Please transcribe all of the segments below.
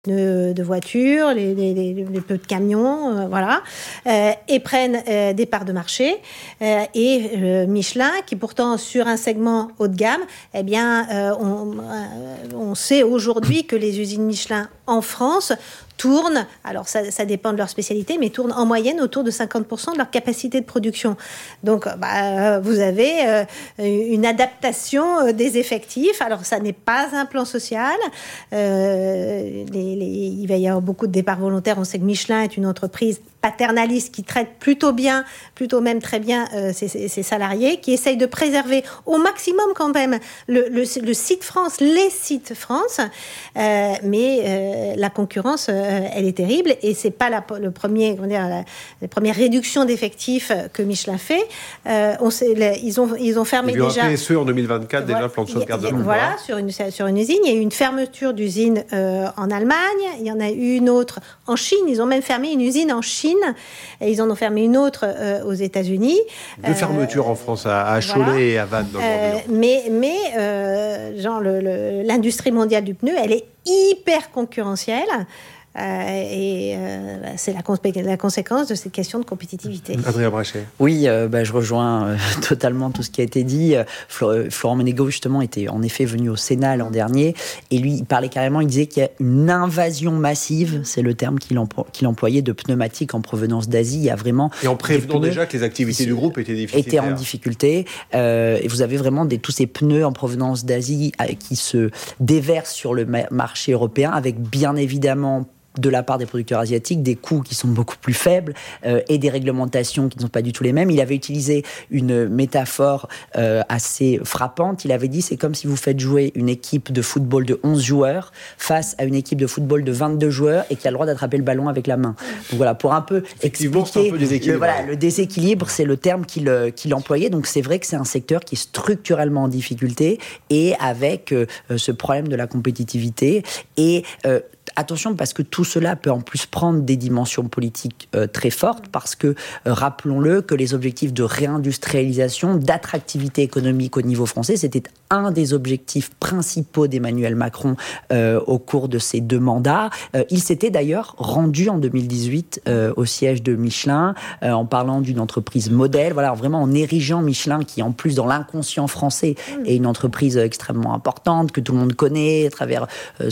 de voitures, les pneus de camions, voilà, et prennent des parts de marché. Et Michelin, qui pourtant sur un segment haut de gamme, eh bien, on sait aujourd'hui que les usines Michelin en France tournent, alors ça dépend de leur spécialité, mais tournent en moyenne autour de 50% de leur capacité de production. Donc, vous avez une adaptation des effectifs. Alors, ça n'est pas un plan social. Il va y avoir beaucoup de départs volontaires. On sait que Michelin est une entreprise paternaliste qui traite plutôt bien, plutôt même très bien ses salariés, qui essaye de préserver au maximum quand même le site France, les sites France. Mais la concurrence, elle est terrible et c'est pas la première réduction d'effectifs que Michelin fait. Ils ont fermé déjà. PSE en 2024, déjà plan de sauvegarde de l'emploi. Voilà, sur une usine. Il y a eu une fermeture d'usine en Allemagne. Il y en a eu une autre en Chine. Ils ont même fermé une usine en Chine. Et ils en ont fermé une autre aux États-Unis. Deux fermetures en France, à Cholet voilà. Et à Vannes. L'industrie mondiale du pneu, elle est hyper concurrentielle. C'est la conséquence de cette question de compétitivité. Adrien Brachet. Oui, je rejoins totalement tout ce qui a été dit. Florent Menegaux, justement, était en effet venu au Sénat l'an dernier, et lui, il parlait carrément, il disait qu'il y a une invasion massive, c'est le terme qu'il employait, de pneumatiques en provenance d'Asie. Il y a vraiment... Et en prévenant déjà que les activités du groupe étaient en difficulté. Et vous avez vraiment tous ces pneus en provenance d'Asie qui se déversent sur le marché européen, avec bien évidemment de la part des producteurs asiatiques, des coûts qui sont beaucoup plus faibles et des réglementations qui ne sont pas du tout les mêmes. Il avait utilisé une métaphore assez frappante. Il avait dit, c'est comme si vous faites jouer une équipe de football de 11 joueurs face à une équipe de football de 22 joueurs et qui a le droit d'attraper le ballon avec la main. Donc voilà, pour un peu expliquer le déséquilibre, c'est le terme qu'il employait. Donc c'est vrai que c'est un secteur qui est structurellement en difficulté et avec ce problème de la compétitivité et attention, parce que tout cela peut en plus prendre des dimensions politiques très fortes, parce que, rappelons-le, que les objectifs de réindustrialisation, d'attractivité économique au niveau français, c'était un des objectifs principaux d'Emmanuel Macron au cours de ses 2 mandats. Il s'était d'ailleurs rendu en 2018 au siège de Michelin, en parlant d'une entreprise modèle, voilà, vraiment en érigeant Michelin, qui en plus dans l'inconscient français est une entreprise extrêmement importante, que tout le monde connaît, à travers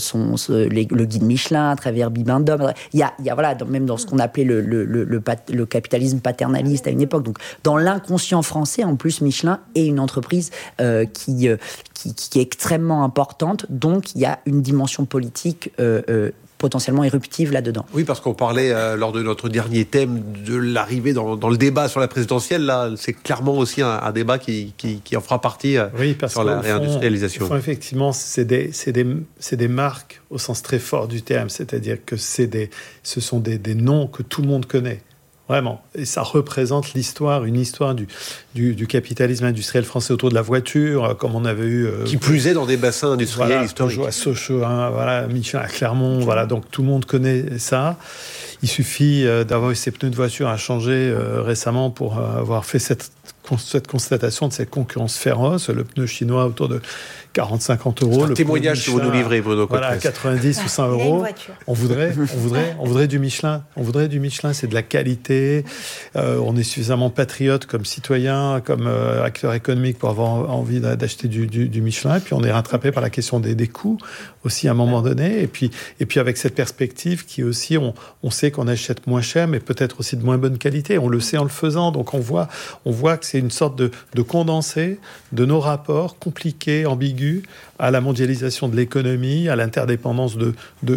le guide Michelin, à travers Bibendum. Il y a voilà, même dans ce qu'on appelait le capitalisme paternaliste à une époque. Donc, dans l'inconscient français, en plus, Michelin est une entreprise qui est extrêmement importante. Donc, il y a une dimension politique potentiellement éruptive là-dedans. Oui, parce qu'on parlait lors de notre dernier thème de l'arrivée dans le débat sur la présidentielle. Là, c'est clairement aussi un débat qui en fera partie sur la réindustrialisation. Au fond, effectivement, c'est des marques au sens très fort du terme. C'est-à-dire que ce sont des noms que tout le monde connaît. Vraiment. Et ça représente une histoire du capitalisme industriel français autour de la voiture, comme on avait eu... qui plus est dans des bassins industriels historiques. Peugeot à Sochaux, Michelin à Clermont, voilà, donc tout le monde connaît ça. Il suffit d'avoir eu ces pneus de voiture à changer récemment pour avoir fait cette constatation de cette concurrence féroce. Le pneu chinois autour de 40-50 euros. C'est un témoignage que vous nous livrez, Bruno Cottrees. Voilà, 90 ou 100 euros. On voudrait du Michelin. On voudrait du Michelin, c'est de la qualité. On est suffisamment patriote comme citoyen, comme acteur économique pour avoir envie d'acheter du Michelin. Et puis on est rattrapé par la question des coûts aussi à un moment donné. Et puis avec cette perspective qui aussi, on sait qu'on achète moins cher, mais peut-être aussi de moins bonne qualité. On le sait en le faisant. Donc on voit que c'est une sorte de condensé de nos rapports compliqués, ambigus, à la mondialisation de l'économie, à l'interdépendance de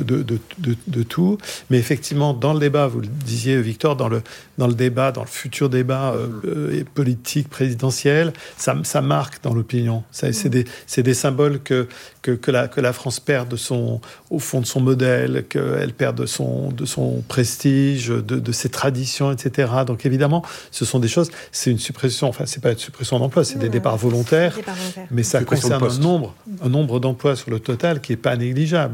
tout. Mais effectivement, dans le débat, vous le disiez, Victor, dans le futur débat politique, présidentiel, ça marque dans l'opinion. C'est des symboles que la France perd au fond de son modèle, qu'elle perd de son prestige, de ses traditions, etc. Donc évidemment, ce sont des choses, c'est une suppression, enfin c'est pas une suppression d'emplois, c'est des départs volontaires, mais ça concerne un nombre d'emplois sur le total qui est pas négligeable.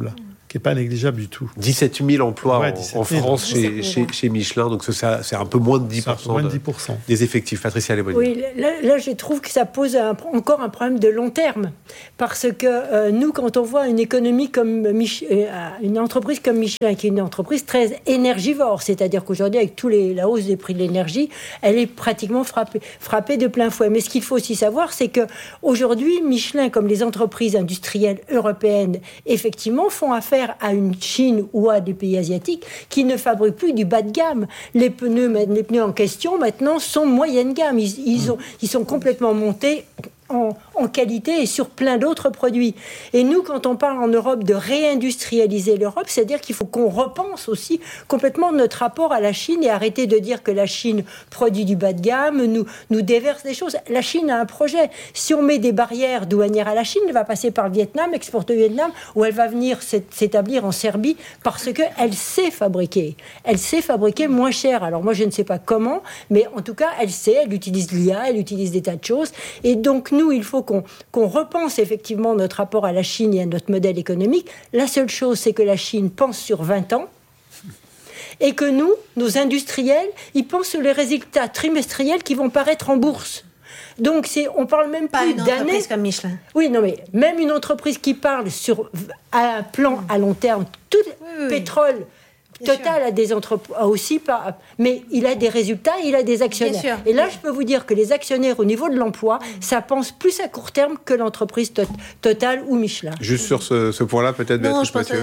qui n'est pas négligeable du tout. 17 000 emplois en France chez Michelin, donc ça, c'est un peu moins de 10%, des effectifs. Patricia Lemonnier. Oui, là, je trouve que ça pose encore un problème de long terme, parce que nous, quand on voit une économie comme une entreprise comme Michelin, qui est une entreprise très énergivore, c'est-à-dire qu'aujourd'hui, avec la hausse des prix de l'énergie, elle est pratiquement frappée de plein fouet. Mais ce qu'il faut aussi savoir, c'est qu'aujourd'hui, Michelin, comme les entreprises industrielles européennes, effectivement, font affaire à une Chine ou à des pays asiatiques qui ne fabriquent plus du bas de gamme. Les pneus en question, maintenant, sont moyenne gamme. Ils sont complètement montés en qualité et sur plein d'autres produits. Et nous, quand on parle en Europe de réindustrialiser l'Europe, c'est-à-dire qu'il faut qu'on repense aussi complètement notre rapport à la Chine et arrêter de dire que la Chine produit du bas de gamme, nous déverse des choses. La Chine a un projet. Si on met des barrières douanières à la Chine, elle va passer par le Vietnam, exporter au Vietnam, ou elle va venir s'établir en Serbie parce qu'elle sait fabriquer. Elle sait fabriquer moins cher. Alors moi, je ne sais pas comment, mais en tout cas, elle utilise l'IA, elle utilise des tas de choses. Et donc, nous, il faut qu'on repense effectivement notre rapport à la Chine et à notre modèle économique. La seule chose, c'est que la Chine pense sur 20 ans et que nous, nos industriels, ils pensent sur les résultats trimestriels qui vont paraître en bourse. Donc, on parle même plus d'années. Pas une entreprise comme Michelin. Oui, non, mais même une entreprise qui parle sur un plan à long terme, tout pétrole... Total a des entreprises aussi, mais il a des résultats, il a des actionnaires. Et là, je peux vous dire que les actionnaires au niveau de l'emploi, ça pense plus à court terme que l'entreprise Total ou Michelin. Juste sur ce point-là, peut-être, Béatrice Mathieu.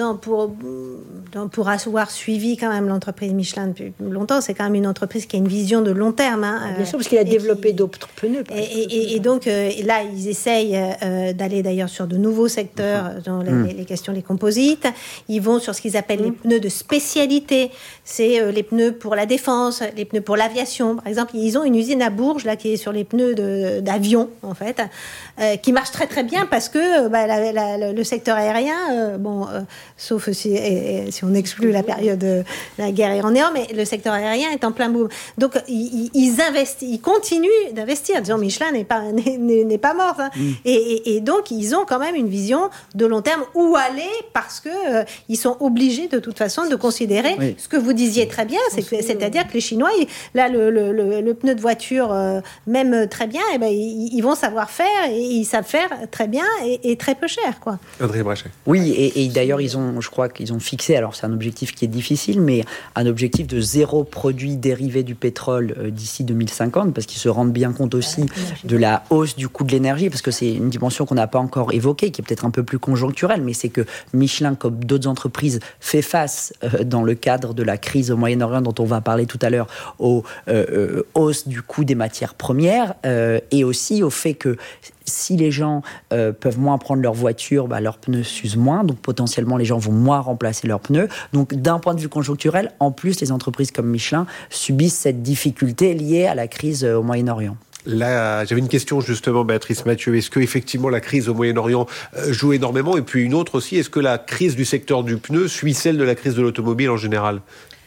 Pour avoir suivi quand même l'entreprise Michelin depuis longtemps, c'est quand même une entreprise qui a une vision de long terme. Bien sûr, parce qu'il a développé d'autres pneus. Et donc, là, ils essayent d'aller d'ailleurs sur de nouveaux secteurs, dans les questions des composites. Ils vont sur ce qu'ils appellent les pneus de spécialité. C'est les pneus pour la défense, les pneus pour l'aviation. Par exemple, ils ont une usine à Bourges là, qui est sur les pneus d'avion, en fait, qui marche très très bien parce que le secteur aérien, sauf si on exclut la période de la guerre iranien, mais le secteur aérien est en plein boom. Donc, ils continuent d'investir. Disons, Michelin n'est pas mort. Hein. Et donc, ils ont quand même une vision de long terme où aller parce que ils sont obligés de toute façon de considérer ce que vous disiez très bien, c'est-à-dire que les Chinois, le pneu de voiture, même très bien, ils vont savoir faire et ils savent faire très bien et très peu cher, quoi. André Brachet. Oui, et d'ailleurs, je crois qu'ils ont fixé, alors c'est un objectif qui est difficile, mais un objectif de 0 produit dérivé du pétrole d'ici 2050, parce qu'ils se rendent bien compte aussi de la hausse du coût de l'énergie, parce que c'est une dimension qu'on n'a pas encore évoquée, qui est peut-être un peu plus conjoncturelle, mais c'est que Michelin, comme d'autres entreprises, fait face dans le cadre de la crise au Moyen-Orient dont on va parler tout à l'heure, aux hausses du coût des matières premières et aussi au fait que si les gens peuvent moins prendre leur voiture, leurs pneus s'usent moins, donc potentiellement les gens vont moins remplacer leurs pneus. Donc d'un point de vue conjoncturel, en plus les entreprises comme Michelin subissent cette difficulté liée à la crise au Moyen-Orient. Là, j'avais une question justement, Béatrice Mathieu. Est-ce que effectivement la crise au Moyen-Orient joue énormément ? Et puis une autre aussi, est-ce que la crise du secteur du pneu suit celle de la crise de l'automobile en général ?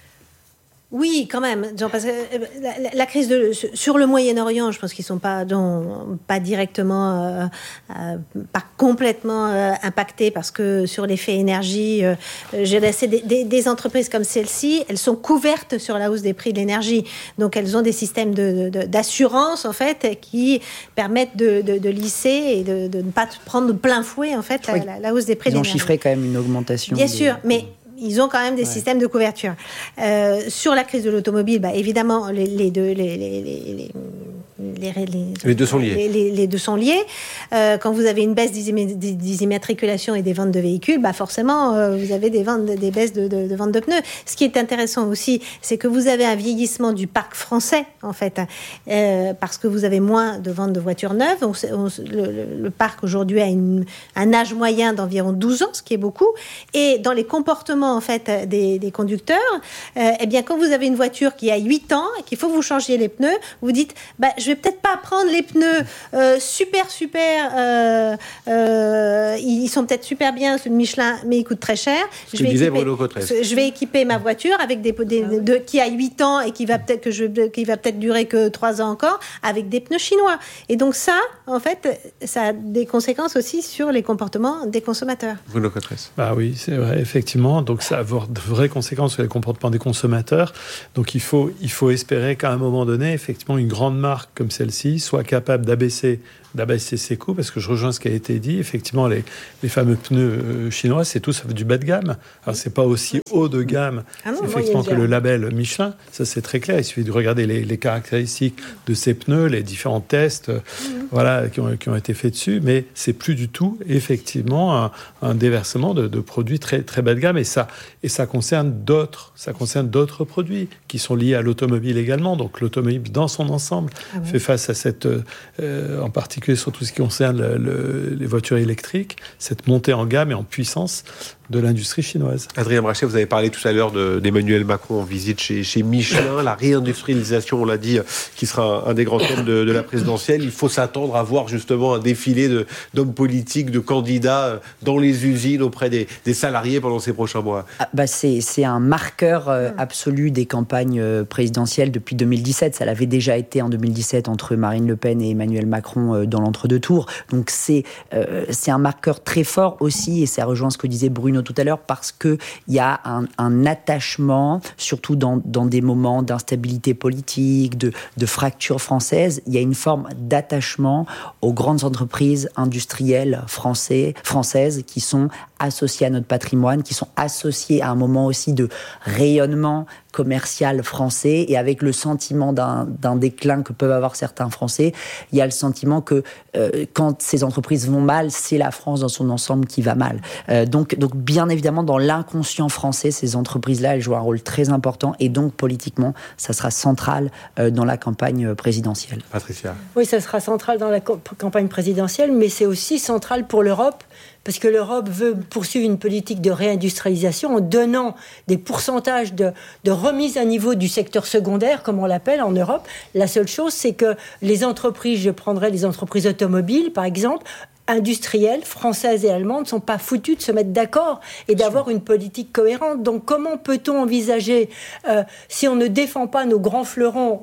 Oui, quand même. Parce que la crise sur le Moyen-Orient, je pense qu'ils sont pas directement, pas complètement impactés parce que sur l'effet énergie, c'est des entreprises comme celle-ci, elles sont couvertes sur la hausse des prix de l'énergie. Donc elles ont des systèmes d'assurance en fait qui permettent de lisser et de ne pas prendre de plein fouet en fait la hausse des prix de l'énergie. Ils ont chiffré quand même une augmentation. Bien sûr, mais ils ont quand même des systèmes de couverture. Sur la crise de l'automobile, évidemment, les deux sont liés. Les deux sont liés. Quand vous avez une baisse des immatriculations et des ventes de véhicules, forcément, vous avez des baisses de ventes de pneus. Ce qui est intéressant aussi, c'est que vous avez un vieillissement du parc français, en fait, parce que vous avez moins de ventes de voitures neuves. Le parc, aujourd'hui, a un âge moyen d'environ 12 ans, ce qui est beaucoup. Et dans les comportements, en fait, des conducteurs, quand vous avez une voiture qui a 8 ans et qu'il faut que vous changiez les pneus, vous dites, je vais peut-être peut-être pas prendre les pneus super, ils sont peut-être super bien, ceux de Michelin, mais ils coûtent très cher. Je vais équiper ma voiture avec qui a 8 ans et qui va peut-être durer que 3 ans encore, avec des pneus chinois. Et donc ça, en fait, ça a des conséquences aussi sur les comportements des consommateurs. Bruno Cotresse. Bah oui, c'est vrai, effectivement. Donc ça va avoir de vraies conséquences sur les comportements des consommateurs. Donc il faut espérer qu'à un moment donné, effectivement, une grande marque comme celle-ci soit capable d'abaisser ses coûts, parce que je rejoins ce qui a été dit. Effectivement, les fameux pneus chinois, ça fait du bas de gamme. Alors, c'est pas aussi haut de gamme, effectivement, que le label Michelin. Ça, c'est très clair. Il suffit de regarder les caractéristiques de ces pneus, les différents tests, qui ont été faits dessus. Mais c'est plus du tout, effectivement, un déversement de produits très, très bas de gamme. Et ça concerne d'autres produits qui sont liés à l'automobile également. Donc, l'automobile, dans son ensemble, fait face à cette, en particulier, sur tout ce qui concerne les voitures électriques, cette montée en gamme et en puissance de l'industrie chinoise. Adrien Brachet, vous avez parlé tout à l'heure d'Emmanuel Macron en visite chez Michelin, la réindustrialisation, on l'a dit, qui sera un des grands thèmes de la présidentielle. Il faut s'attendre à voir justement un défilé d'hommes politiques, de candidats dans les usines auprès des salariés pendant ces prochains mois. C'est un marqueur absolu des campagnes présidentielles depuis 2017. Ça l'avait déjà été en 2017 entre Marine Le Pen et Emmanuel Macron dans l'entre-deux tours. Donc c'est un marqueur très fort aussi, et ça rejoint ce que disait Bruno tout à l'heure, parce qu'il y a un attachement, surtout dans des moments d'instabilité politique, de fracture française, il y a une forme d'attachement aux grandes entreprises industrielles françaises qui sont associées à notre patrimoine, qui sont associées à un moment aussi de rayonnement commercial français, et avec le sentiment d'un déclin que peuvent avoir certains Français, il y a le sentiment que quand ces entreprises vont mal, c'est la France dans son ensemble qui va mal. Donc bien évidemment, dans l'inconscient français, ces entreprises-là, elles jouent un rôle très important, et donc politiquement, ça sera central dans la campagne présidentielle. Patricia. Oui, ça sera central dans la campagne présidentielle, mais c'est aussi central pour l'Europe, parce que l'Europe veut poursuivre une politique de réindustrialisation en donnant des pourcentages de remise à niveau du secteur secondaire, comme on l'appelle en Europe. La seule chose, c'est que les entreprises, je prendrai les entreprises automobiles, par exemple, industrielles, françaises et allemandes, ne sont pas foutues de se mettre d'accord et d'avoir une politique cohérente. Donc comment peut-on envisager, si on ne défend pas nos grands fleurons,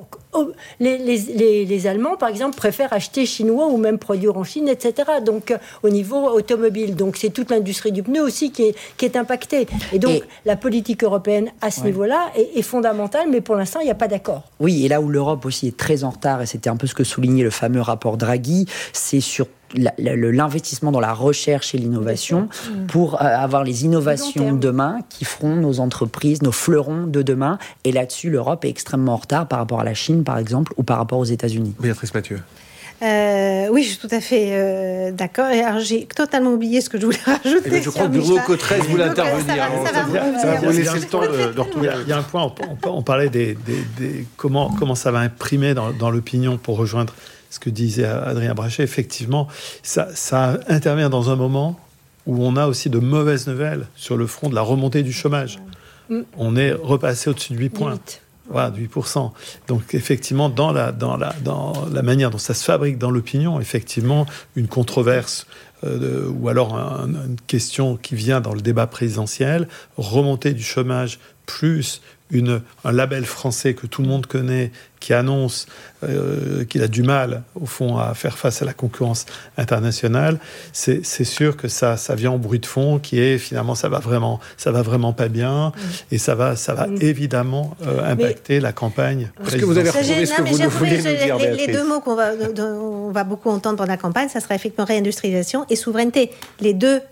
les Allemands, par exemple, préfèrent acheter chinois ou même produire en Chine, etc. Donc au niveau automobile. Donc c'est toute l'industrie du pneu aussi qui est impactée. Et donc la politique européenne à ce niveau-là est fondamentale, mais pour l'instant, il n'y a pas d'accord. Oui, et là où l'Europe aussi est très en retard, et c'était un peu ce que soulignait le fameux rapport Draghi, c'est sur l'investissement dans la recherche et l'innovation pour avoir les innovations de demain qui feront nos entreprises, nos fleurons de demain. Et là-dessus, l'Europe est extrêmement en retard par rapport à la Chine, par exemple, ou par rapport aux États-Unis. Béatrice Mathieu. Oui, je suis tout à fait d'accord. Alors, j'ai totalement oublié ce que je voulais rajouter. Je crois que Bruno Cotresse voulait intervenir. Ça va vous laisser le temps de retrouver. Il y a un point, on parlait des comment ça va imprimer dans l'opinion, pour rejoindre ce que disait Adrien Brachet. Effectivement, ça intervient dans un moment où on a aussi de mauvaises nouvelles sur le front de la remontée du chômage. On est repassé au-dessus de 8 points. Voilà, de 8%. Donc, effectivement, dans la manière dont ça se fabrique dans l'opinion, effectivement, une controverse ou alors une question qui vient dans le débat présidentiel, remontée du chômage plus un label français que tout le monde connaît, qui annonce qu'il a du mal, au fond, à faire face à la concurrence internationale, c'est sûr que ça vient en bruit de fond, qui est finalement ça va vraiment pas bien, et ça va évidemment impacter la campagne. Est-ce que vous avez retrouvé ce que vous vouliez nous dire, les deux mots qu'on va beaucoup entendre dans la campagne, ça sera effectivement réindustrialisation et souveraineté. Les deux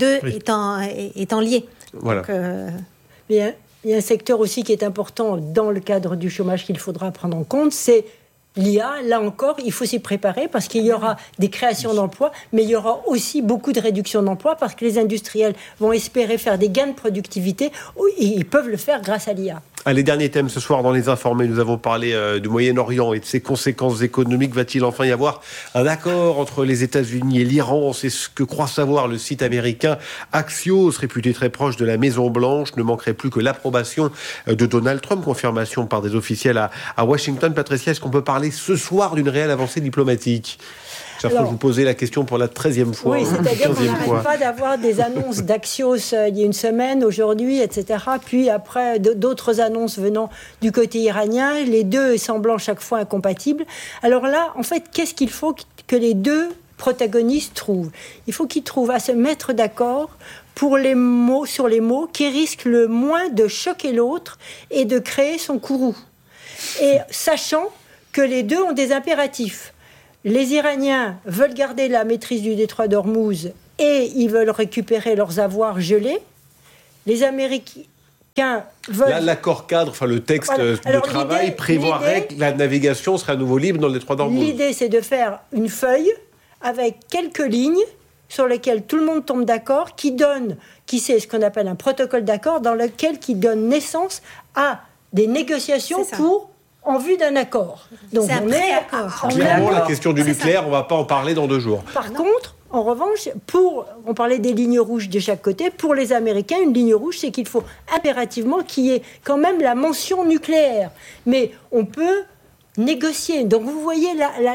étant liés. Voilà. Donc, il y a un secteur aussi qui est important dans le cadre du chômage qu'il faudra prendre en compte, c'est l'IA. Là encore, il faut s'y préparer parce qu'il y aura des créations d'emplois, mais il y aura aussi beaucoup de réductions d'emplois parce que les industriels vont espérer faire des gains de productivité et ils peuvent le faire grâce à l'IA. Allez, dernier thème ce soir dans Les Informés. Nous avons parlé du Moyen-Orient et de ses conséquences économiques. Va-t-il enfin y avoir un accord entre les États-Unis et l'Iran? C'est ce que croit savoir le site américain Axios, réputé très proche de la Maison-Blanche. Ne manquerait plus que l'approbation de Donald Trump, confirmation par des officiels à Washington. Patricia, est-ce qu'on peut parler ce soir d'une réelle avancée diplomatique? Je vous posez la question pour la 13e fois. Oui, c'est-à-dire qu'on n'arrête pas d'avoir des annonces d'Axios il y a une semaine, aujourd'hui, etc. Puis après, d'autres annonces venant du côté iranien, les deux semblant chaque fois incompatibles. Alors là, en fait, qu'est-ce qu'il faut que les deux protagonistes trouvent? Il faut qu'ils trouvent à se mettre d'accord sur les mots qui risquent le moins de choquer l'autre et de créer son courroux. Et sachant que les deux ont des impératifs. Les Iraniens veulent garder la maîtrise du détroit d'Ormuz et ils veulent récupérer leurs avoirs gelés. Les Américains veulent... Là, l'accord cadre, enfin le texte de travail prévoirait que la navigation serait à nouveau libre dans le détroit d'Ormuz. L'idée, c'est de faire une feuille avec quelques lignes sur lesquelles tout le monde tombe d'accord, c'est ce qu'on appelle un protocole d'accord, dans lequel qui donne naissance à des négociations en vue d'un accord. Donc c'est un pré-accord. Clairement, la question du nucléaire, on ne va pas en parler dans 2 jours. Par contre, en revanche, on parlait des lignes rouges de chaque côté. Pour les Américains, une ligne rouge, c'est qu'il faut impérativement qu'il y ait quand même la mention nucléaire. Mais on peut négocier. Donc vous voyez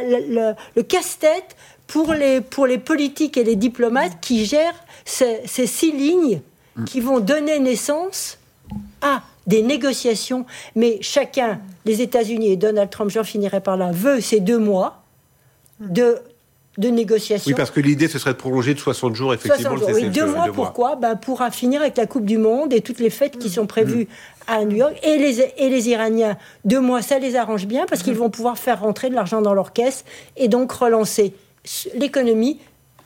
le casse-tête pour les politiques et les diplomates qui gèrent ces 6 lignes qui vont donner naissance à des négociations, mais chacun, les États-Unis et Donald Trump, j'en finirai par là, veut ces 2 mois de négociations. Oui, parce que l'idée, ce serait de prolonger de 60 jours, effectivement. 60 jours, oui. 2 mois, pourquoi ? Pour finir avec la Coupe du Monde et toutes les fêtes qui sont prévues à New York. Et les Iraniens, 2 mois, ça les arrange bien, parce qu'ils vont pouvoir faire rentrer de l'argent dans leur caisse et donc relancer l'économie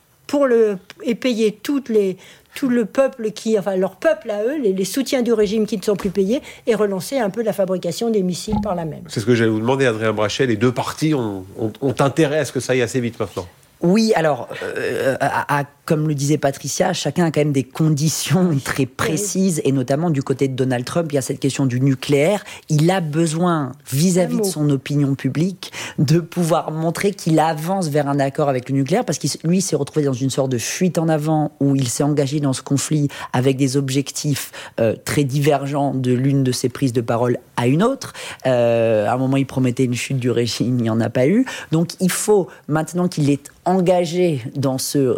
et payer tout le peuple leur peuple à eux, les soutiens du régime qui ne sont plus payés, et relancer un peu la fabrication des missiles par là même. C'est ce que j'allais vous demander, Adrien Brachet. Les 2 parties ont intérêt à ce que ça aille assez vite maintenant. Oui, alors, comme le disait Patricia, chacun a quand même des conditions très précises, et notamment du côté de Donald Trump, il y a cette question du nucléaire. Il a besoin, vis-à-vis de son opinion publique, de pouvoir montrer qu'il avance vers un accord avec le nucléaire, parce qu'il lui s'est retrouvé dans une sorte de fuite en avant, où il s'est engagé dans ce conflit avec des objectifs très divergents de l'une de ses prises de parole à une autre. À un moment, il promettait une chute du régime, il n'y en a pas eu. Donc, il faut, maintenant qu'il est engagé dans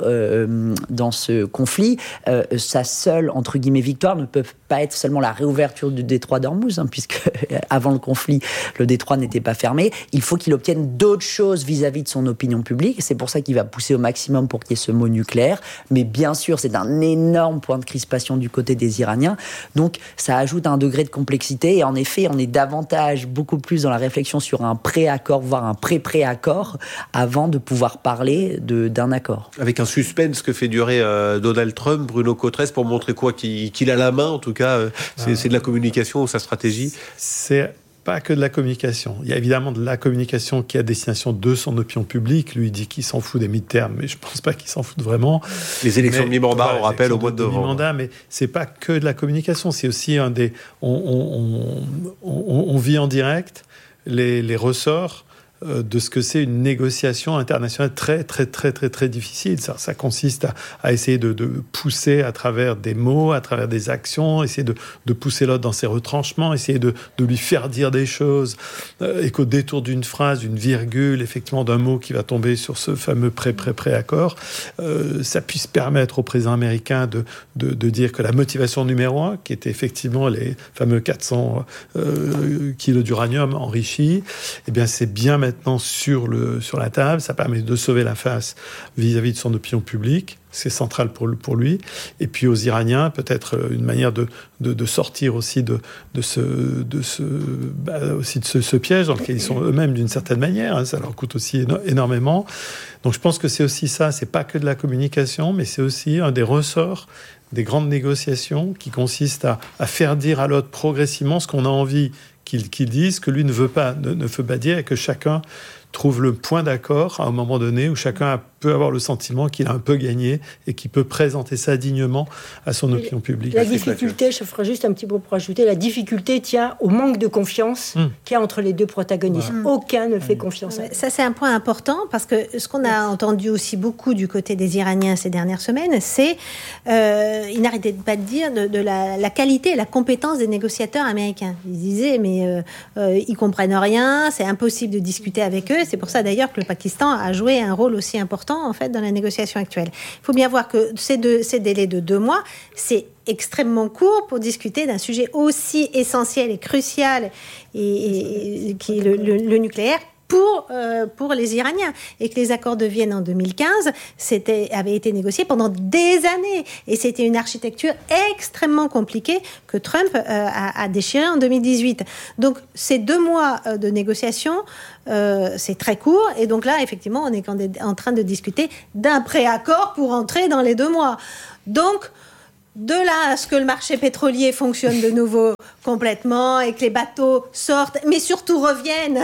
ce conflit, sa seule, entre guillemets, victoire ne peut pas être seulement la réouverture du détroit d'Ormuz, puisque avant le conflit, le détroit n'était pas fermé. Il faut qu'il obtienne d'autres choses vis-à-vis de son opinion publique. C'est pour ça qu'il va pousser au maximum pour qu'il y ait ce mot nucléaire. Mais bien sûr, c'est un énorme point de crispation du côté des Iraniens. Donc, ça ajoute un degré de complexité. Et en effet, on est beaucoup plus dans la réflexion sur un pré-accord, voire un pré-pré-accord, avant de pouvoir parler d'un accord. Avec un suspense que fait durer Donald Trump, Bruno Cotresse, pour montrer quoi qu'il a la main, en tout cas, c'est de la communication ou sa stratégie. C'est pas que de la communication. Il y a évidemment de la communication qui est à destination de son opinion publique. Lui, il dit qu'il s'en fout des midterms, mais je pense pas qu'il s'en fout vraiment. Les élections de mi-mandat, on rappelle, au mois de novembre. Mi-mandat, mais c'est pas que de la communication. C'est aussi on vit en direct les ressorts de ce que c'est une négociation internationale très, très, très, très, très difficile. Ça consiste à essayer de pousser à travers des mots, à travers des actions, essayer de pousser l'autre dans ses retranchements, essayer de lui faire dire des choses, et qu'au détour d'une phrase, d'une virgule, effectivement, d'un mot qui va tomber sur ce fameux pré-accord, ça puisse permettre au président américain de dire que la motivation numéro 1, qui était effectivement les fameux 400 kilos d'uranium enrichi, eh bien, c'est bien maintenant sur la table. Ça permet de sauver la face vis-à-vis de son opinion publique. C'est central pour lui. Et puis aux Iraniens, peut-être une manière de sortir aussi de ce piège dans lequel ils sont eux-mêmes d'une certaine manière. Ça leur coûte aussi énormément. Donc je pense que c'est aussi ça. C'est pas que de la communication, mais c'est aussi un des ressorts des grandes négociations qui consiste à faire dire à l'autre progressivement ce qu'on a envie qu'il dise, que lui ne veut pas dire, et que chacun trouve le point d'accord à un moment donné où chacun peut avoir le sentiment qu'il a un peu gagné et qu'il peut présenter ça dignement à son opinion publique. La difficulté, je ferai juste un petit mot pour ajouter, la difficulté tient au manque de confiance qu'il y a entre les deux protagonistes. Aucun ne fait confiance. Ça, c'est un point important parce que ce qu'on a entendu aussi beaucoup du côté des Iraniens ces dernières semaines, c'est ils n'arrêtaient pas de dire de la qualité et la compétence des négociateurs américains. Ils disaient mais ils comprennent rien, c'est impossible de discuter avec eux. C'est pour ça d'ailleurs que le Pakistan a joué un rôle aussi important en fait dans la négociation actuelle. Il faut bien voir que ces délais de 2 mois, c'est extrêmement court pour discuter d'un sujet aussi essentiel et crucial et qui est le nucléaire pour les Iraniens, et que les accords de Vienne en 2015 avaient été négociés pendant des années, et c'était une architecture extrêmement compliquée que Trump a déchirée en 2018. Donc ces 2 mois de négociation, c'est très court, et donc là effectivement on est en train de discuter d'un préaccord pour entrer dans les 2 mois. Donc de là à ce que le marché pétrolier fonctionne de nouveau complètement et que les bateaux sortent, mais surtout reviennent,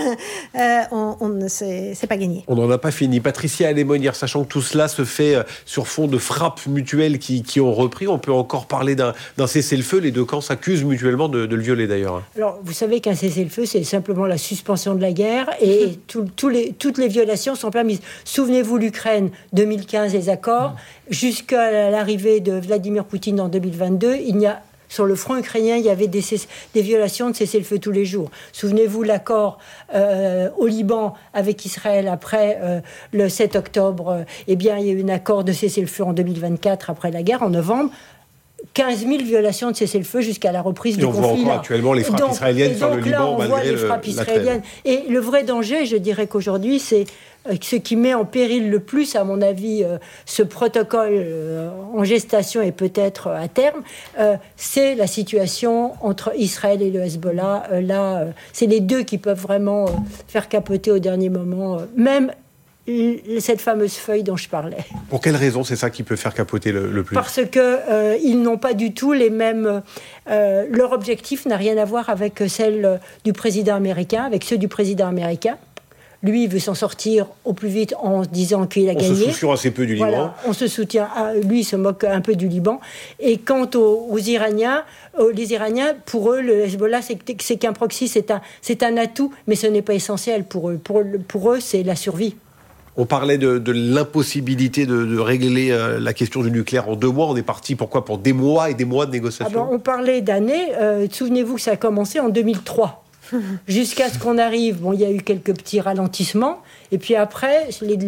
c'est pas gagné. On n'en a pas fini. Patricia Alémonière, sachant que tout cela se fait sur fond de frappes mutuelles qui ont repris, on peut encore parler d'un cessez-le-feu. Les deux camps s'accusent mutuellement de le violer d'ailleurs. Alors, vous savez qu'un cessez-le-feu, c'est simplement la suspension de la guerre et toutes les violations sont permises. Souvenez-vous l'Ukraine, 2015, les accords, jusqu'à l'arrivée de Vladimir Poutine en 2022, sur le front ukrainien, il y avait des violations de cessez-le-feu tous les jours. Souvenez-vous l'accord au Liban avec Israël après le 7 octobre. Il y a eu un accord de cessez-le-feu en 2024 après la guerre, en novembre. 15 000 violations de cessez-le-feu jusqu'à la reprise du conflit. Et on voit encore actuellement les frappes israéliennes sur le Liban, malgré la trêve. Et le vrai danger, je dirais qu'aujourd'hui, c'est ce qui met en péril le plus, à mon avis, ce protocole en gestation et peut-être à terme, c'est la situation entre Israël et le Hezbollah. Là, c'est les deux qui peuvent vraiment faire capoter au dernier moment, même cette fameuse feuille dont je parlais. Pour quelle raison c'est ça qui peut faire capoter le plus ? Parce qu'ils n'ont pas du tout les mêmes... leur objectif n'a rien à voir avec celle du président américain, avec ceux du président américain. Lui, il veut s'en sortir au plus vite en disant qu'il a gagné. On se soutient assez peu du Liban. Voilà, on se soutient. Lui, il se moque un peu du Liban. Et quant aux Iraniens, les Iraniens, pour eux, le Hezbollah, c'est qu'un proxy, c'est un atout, mais ce n'est pas essentiel pour eux. Pour eux, c'est la survie. On parlait de l'impossibilité de régler la question du nucléaire en 2 mois. On est parti pour des mois et des mois de négociations. On parlait d'années. Souvenez-vous que ça a commencé en 2003. Jusqu'à ce qu'on arrive, il y a eu quelques petits ralentissements. Et puis après,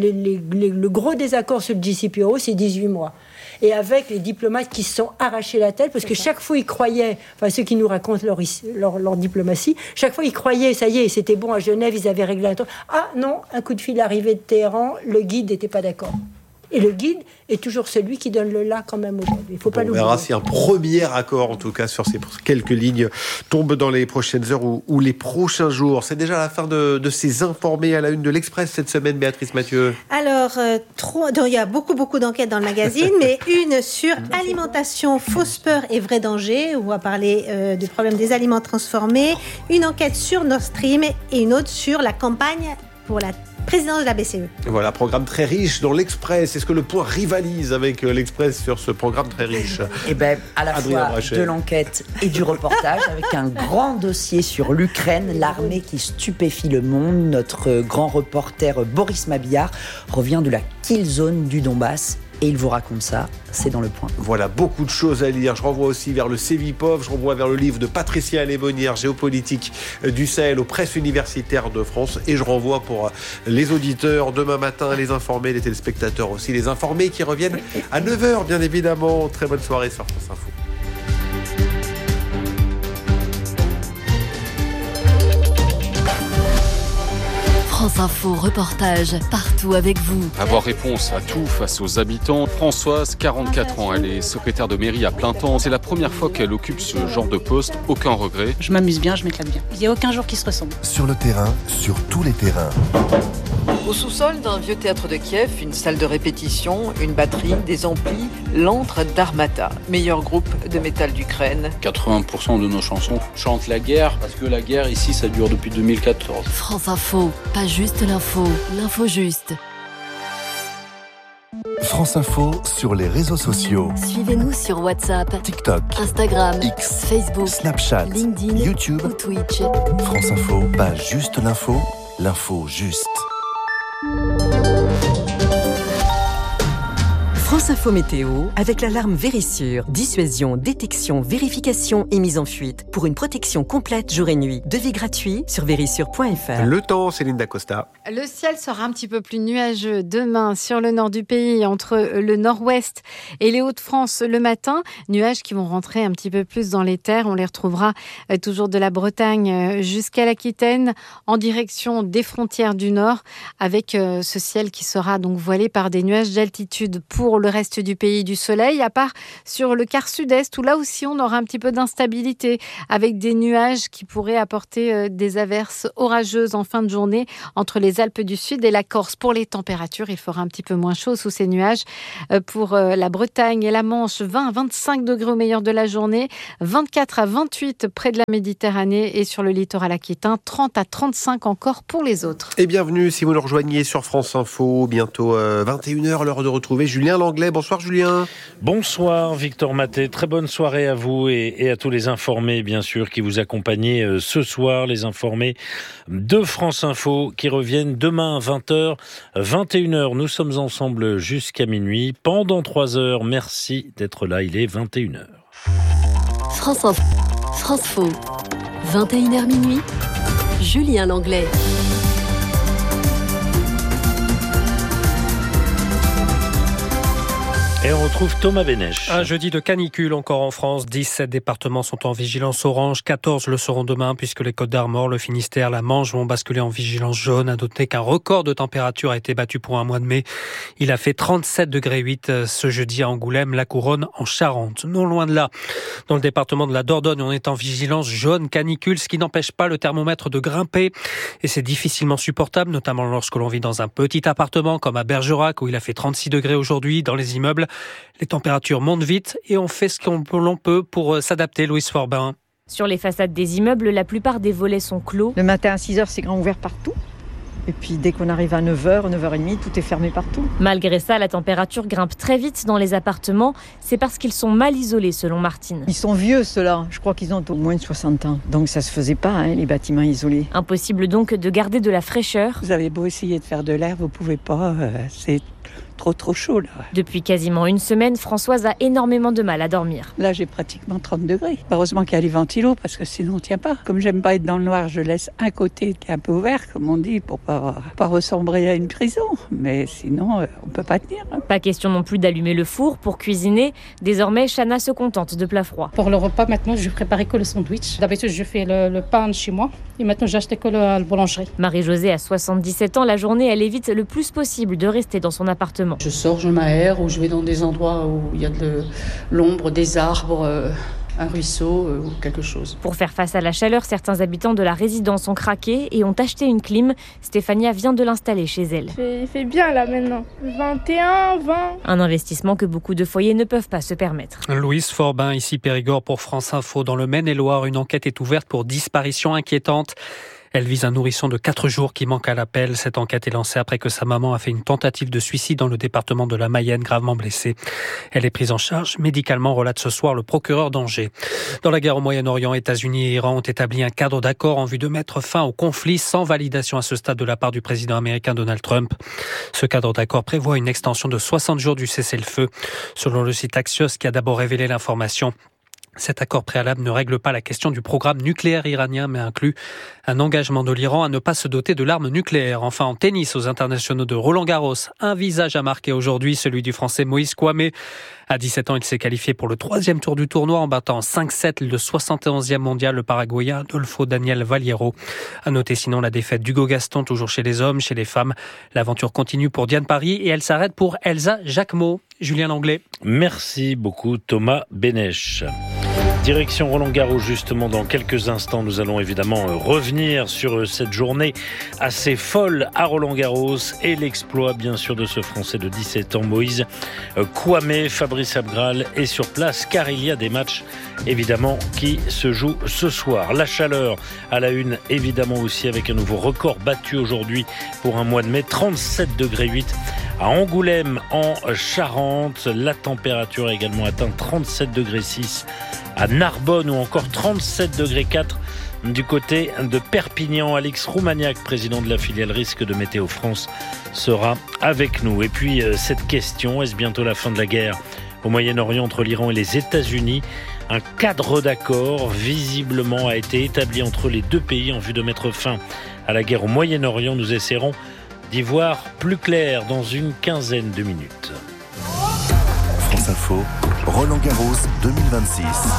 le gros désaccord sur le JCPOA, c'est 18 mois. Et avec les diplomates qui se sont arrachés la tête, parce que chaque fois ils croyaient, ceux qui nous racontent leur diplomatie, chaque fois ils croyaient, ça y est, c'était bon à Genève, ils avaient réglé un truc. Ah non, un coup de fil arrivé de Téhéran, le guide n'était pas d'accord. Et le guide est toujours celui qui donne le là quand même aujourd'hui. Il faut pas l'oublier. On verra si un premier accord, en tout cas, sur ces quelques lignes, tombe dans les prochaines heures ou les prochains jours. C'est déjà la fin de ces informés à la une de l'Express cette semaine, Béatrice Mathieu. Alors, il y a beaucoup d'enquêtes dans le magazine, mais une sur alimentation, fausse peur et vrai danger. On va parler du problème des aliments transformés. Une enquête sur Nord Stream et une autre sur la campagne pour la présidence de la BCE. Voilà, programme très riche dans l'Express. Est-ce que le Point rivalise avec l'Express sur ce programme très riche ? À la fois de l'enquête et du reportage, avec un grand dossier sur l'Ukraine, l'armée qui stupéfie le monde. Notre grand reporter Boris Mabillard revient de la kill zone du Donbass. Et il vous raconte ça, c'est dans Le Point. Voilà, beaucoup de choses à lire. Je renvoie aussi vers le Cevipof, je renvoie vers le livre de Patricia Alémonière, Géopolitique du Sahel aux presses universitaires de France. Et je renvoie pour les auditeurs demain matin, les informés, les téléspectateurs aussi, les informés qui reviennent à 9h, bien évidemment. Très bonne soirée sur France Info. France Info, reportage partout avec vous. Avoir réponse à tout face aux habitants. Françoise, 44 ans, elle est secrétaire de mairie à plein temps. C'est la première fois qu'elle occupe ce genre de poste. Aucun regret. Je m'amuse bien, je m'éclate bien. Il n'y a aucun jour qui se ressemble. Sur le terrain, sur tous les terrains. Au sous-sol d'un vieux théâtre de Kiev, une salle de répétition, une batterie, des amplis, l'antre d'Armata, meilleur groupe de métal d'Ukraine. 80% de nos chansons chantent la guerre, parce que la guerre ici, ça dure depuis 2014. France Info, pas juste l'info, l'info juste. France Info sur les réseaux sociaux. Suivez-nous sur WhatsApp, TikTok, Instagram, X, Facebook, Snapchat, LinkedIn, YouTube ou Twitch. France Info, pas juste l'info, l'info juste. France Info Météo avec l'alarme Vérissure. Dissuasion, détection, vérification et mise en fuite. Pour une protection complète jour et nuit. Devis gratuit sur vérissure.fr. Le temps, Céline Dacosta. Le ciel sera un petit peu plus nuageux demain sur le nord du pays, entre le nord-ouest et les Hauts-de-France le matin. Nuages qui vont rentrer un petit peu plus dans les terres. On les retrouvera toujours de la Bretagne jusqu'à l'Aquitaine, en direction des frontières du nord, avec ce ciel qui sera donc voilé par des nuages d'altitude. Pour le reste du pays, du soleil, à part sur le quart sud-est où là aussi on aura un petit peu d'instabilité avec des nuages qui pourraient apporter des averses orageuses en fin de journée entre les Alpes du Sud et la Corse. Pour les températures, il fera un petit peu moins chaud sous ces nuages. Pour la Bretagne et la Manche, 20 à 25 degrés au meilleur de la journée, 24 à 28 près de la Méditerranée et sur le littoral aquitain, 30 à 35 encore pour les autres. Et bienvenue si vous nous rejoignez sur France Info, bientôt 21h, l'heure de retrouver Julien Langlais. Bonsoir Julien. Bonsoir Victor Maté, très bonne soirée à vous et à tous les informés bien sûr qui vous accompagnez ce soir, les informés de France Info qui reviennent demain à 20h, 21h. Nous sommes ensemble jusqu'à minuit, pendant 3 heures. Merci d'être là, il est 21h. France Info, 21h minuit, Julien Langlais. Et on retrouve Thomas Bénèche. Un jeudi de canicule encore en France. 17 départements sont en vigilance orange. 14 le seront demain puisque les Côtes-d'Armor, le Finistère, la Manche vont basculer en vigilance jaune. À noter qu'un record de température a été battu pour un mois de mai. Il a fait 37,8 degrés ce jeudi à Angoulême, la Couronne, en Charente. Non loin de là, dans le département de la Dordogne, on est en vigilance jaune canicule, ce qui n'empêche pas le thermomètre de grimper. Et c'est difficilement supportable, notamment lorsque l'on vit dans un petit appartement comme à Bergerac où il a fait 36 degrés aujourd'hui. Dans les immeubles, les températures montent vite et on fait ce qu'on peut pour s'adapter. Louise Forbin. Sur les façades des immeubles, la plupart des volets sont clos. Le matin à 6h, c'est grand ouvert partout. Et puis dès qu'on arrive à 9h, 9h30, tout est fermé partout. Malgré ça, la température grimpe très vite dans les appartements. C'est parce qu'ils sont mal isolés, selon Martine. Ils sont vieux, ceux-là. Je crois qu'ils ont au moins 60 ans. Donc ça se faisait pas, les bâtiments isolés. Impossible donc de garder de la fraîcheur. Vous avez beau essayer de faire de l'air, vous pouvez pas. C'est trop chaud là. Depuis quasiment une semaine, Françoise a énormément de mal à dormir. Là, j'ai pratiquement 30 degrés. Heureusement qu'il y a les ventilos parce que sinon on tient pas. Comme j'aime pas être dans le noir, je laisse un côté qui est un peu ouvert, comme on dit, pour pas ressembler à une prison. Mais sinon, on peut pas tenir. Pas question non plus d'allumer le four pour cuisiner. Désormais, Chana se contente de plats froids. Pour le repas, maintenant, je préparais que le sandwich. D'habitude, je fais le pain chez moi. Et maintenant, j'ai acheté que la boulangerie. Marie-Josée a 77 ans. La journée, elle évite le plus possible de rester dans son appartement. Je sors, je m'aère, ou je vais dans des endroits où il y a de l'ombre, des arbres, un ruisseau ou quelque chose. Pour faire face à la chaleur, certains habitants de la résidence ont craqué et ont acheté une clim. Stéphania vient de l'installer chez elle. Il fait bien là maintenant. 21, 20. Un investissement que beaucoup de foyers ne peuvent pas se permettre. Louise Forbin, ici Périgord pour France Info. Dans le Maine-et-Loire, une enquête est ouverte pour disparition inquiétante. Elle vise un nourrisson de 4 jours qui manque à l'appel. Cette enquête est lancée après que sa maman a fait une tentative de suicide dans le département de la Mayenne, gravement blessée. Elle est prise en charge médicalement, relate ce soir le procureur d'Angers. Dans la guerre au Moyen-Orient, États-Unis et Iran ont établi un cadre d'accord en vue de mettre fin au conflit sans validation à ce stade de la part du président américain Donald Trump. Ce cadre d'accord prévoit une extension de 60 jours du cessez-le-feu. Selon le site Axios qui a d'abord révélé l'information, cet accord préalable ne règle pas la question du programme nucléaire iranien, mais inclut un engagement de l'Iran à ne pas se doter de l'arme nucléaire. Enfin, en tennis, aux internationaux de Roland-Garros, un visage a marqué aujourd'hui, celui du Français Moïse Kouamé. À 17 ans, il s'est qualifié pour le 3e tour du tournoi en battant 5-7 le 71e mondial, le Paraguayen Adolfo Daniel Valliero. À noter sinon la défaite d'Hugo Gaston, toujours chez les hommes, chez les femmes. L'aventure continue pour Diane Paris et elle s'arrête pour Elsa Jacquemot. Julien Langlais. Merci beaucoup Thomas Bénèche. Direction Roland-Garros, justement, dans quelques instants. Nous allons évidemment revenir sur cette journée assez folle à Roland-Garros et l'exploit, bien sûr, de ce Français de 17 ans, Moïse Kouamé. Fabrice Abgral est sur place car il y a des matchs, évidemment, qui se jouent ce soir. La chaleur à la une, évidemment, aussi avec un nouveau record battu aujourd'hui pour un mois de mai, 37,8 degrés à Angoulême, en Charente. La température a également atteint 37,6 degrés à Narbonne, ou encore 37,4 degrés du côté de Perpignan. Alex Roumaniac, président de la filiale risque de Météo France, sera avec nous. Et puis cette question, est-ce bientôt la fin de la guerre au Moyen-Orient entre l'Iran et les États-Unis? Un cadre d'accord visiblement a été établi entre les deux pays en vue de mettre fin à la guerre au Moyen-Orient. Nous essaierons d'y voir plus clair dans une quinzaine de minutes. France Info, Roland-Garros 2026.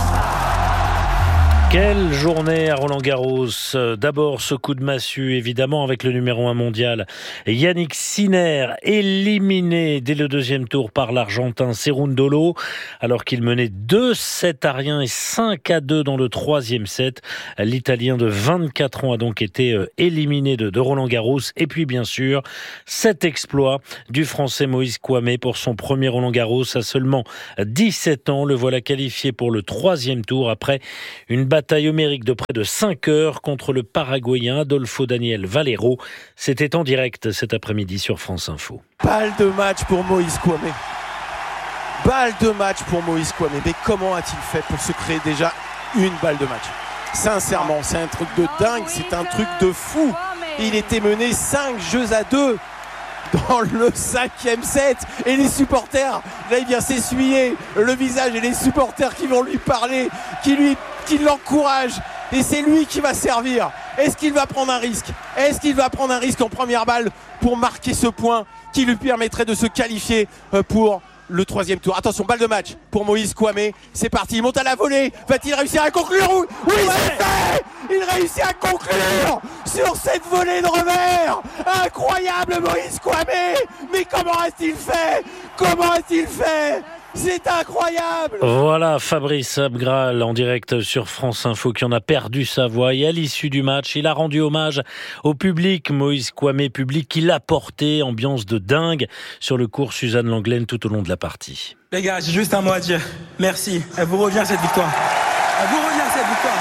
Quelle journée à Roland-Garros. D'abord ce coup de massue, évidemment, avec le numéro 1 mondial Yannick Sinner, éliminé dès le deuxième tour par l'Argentin Cerundolo, alors qu'il menait 2-7-1 et 5-2 dans le troisième set. L'Italien de 24 ans a donc été éliminé de Roland-Garros. Et puis bien sûr, cet exploit du Français Moïse Kouamé pour son premier Roland-Garros à seulement 17 ans. Le voilà qualifié pour le troisième tour après une bataille homérique de près de 5 heures contre le Paraguayen Adolfo Daniel Valero. C'était en direct cet après-midi sur France Info. Balle de match pour Moïse Kouamé. Balle de match pour Moïse Kouamé. Mais comment a-t-il fait pour se créer déjà une balle de match? Sincèrement, c'est un truc de dingue, c'est un truc de fou. Il était mené 5-2 dans le 5e set et les supporters, là il vient s'essuyer le visage et les supporters qui vont lui parler, qui l'encouragent, et c'est lui qui va servir. Est-ce qu'il va prendre un risque? Est-ce qu'il va prendre un risque en première balle pour marquer ce point qui lui permettrait de se qualifier pour le troisième tour? Attention, balle de match pour Moïse Kouamé. C'est parti, il monte à la volée. Va-t-il réussir à conclure? Oui, c'est fait! Il réussit à conclure sur cette volée de revers. Incroyable Moïse Kouamé. Mais comment a-t-il fait? Comment a-t-il fait? C'est incroyable! Voilà Fabrice Abgral en direct sur France Info qui en a perdu sa voix. Et à l'issue du match, il a rendu hommage au public. Moïse Kouamé, public qui l'a porté, ambiance de dingue sur le court Suzanne Langlaine tout au long de la partie. Les gars, j'ai juste un mot à dire. Merci. Elle vous revient cette victoire. Elle vous revient cette victoire.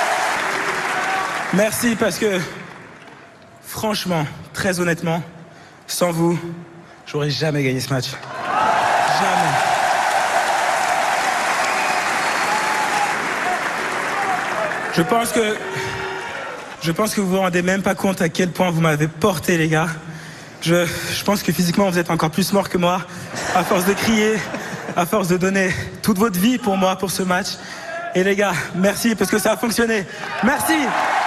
Merci parce que, franchement, très honnêtement, sans vous, j'aurais jamais gagné ce match. Jamais. Je pense que vous vous rendez même pas compte à quel point vous m'avez porté, les gars. Je pense que physiquement, vous êtes encore plus morts que moi, à force de crier, à force de donner toute votre vie pour moi, pour ce match. Et les gars, merci, parce que ça a fonctionné. Merci!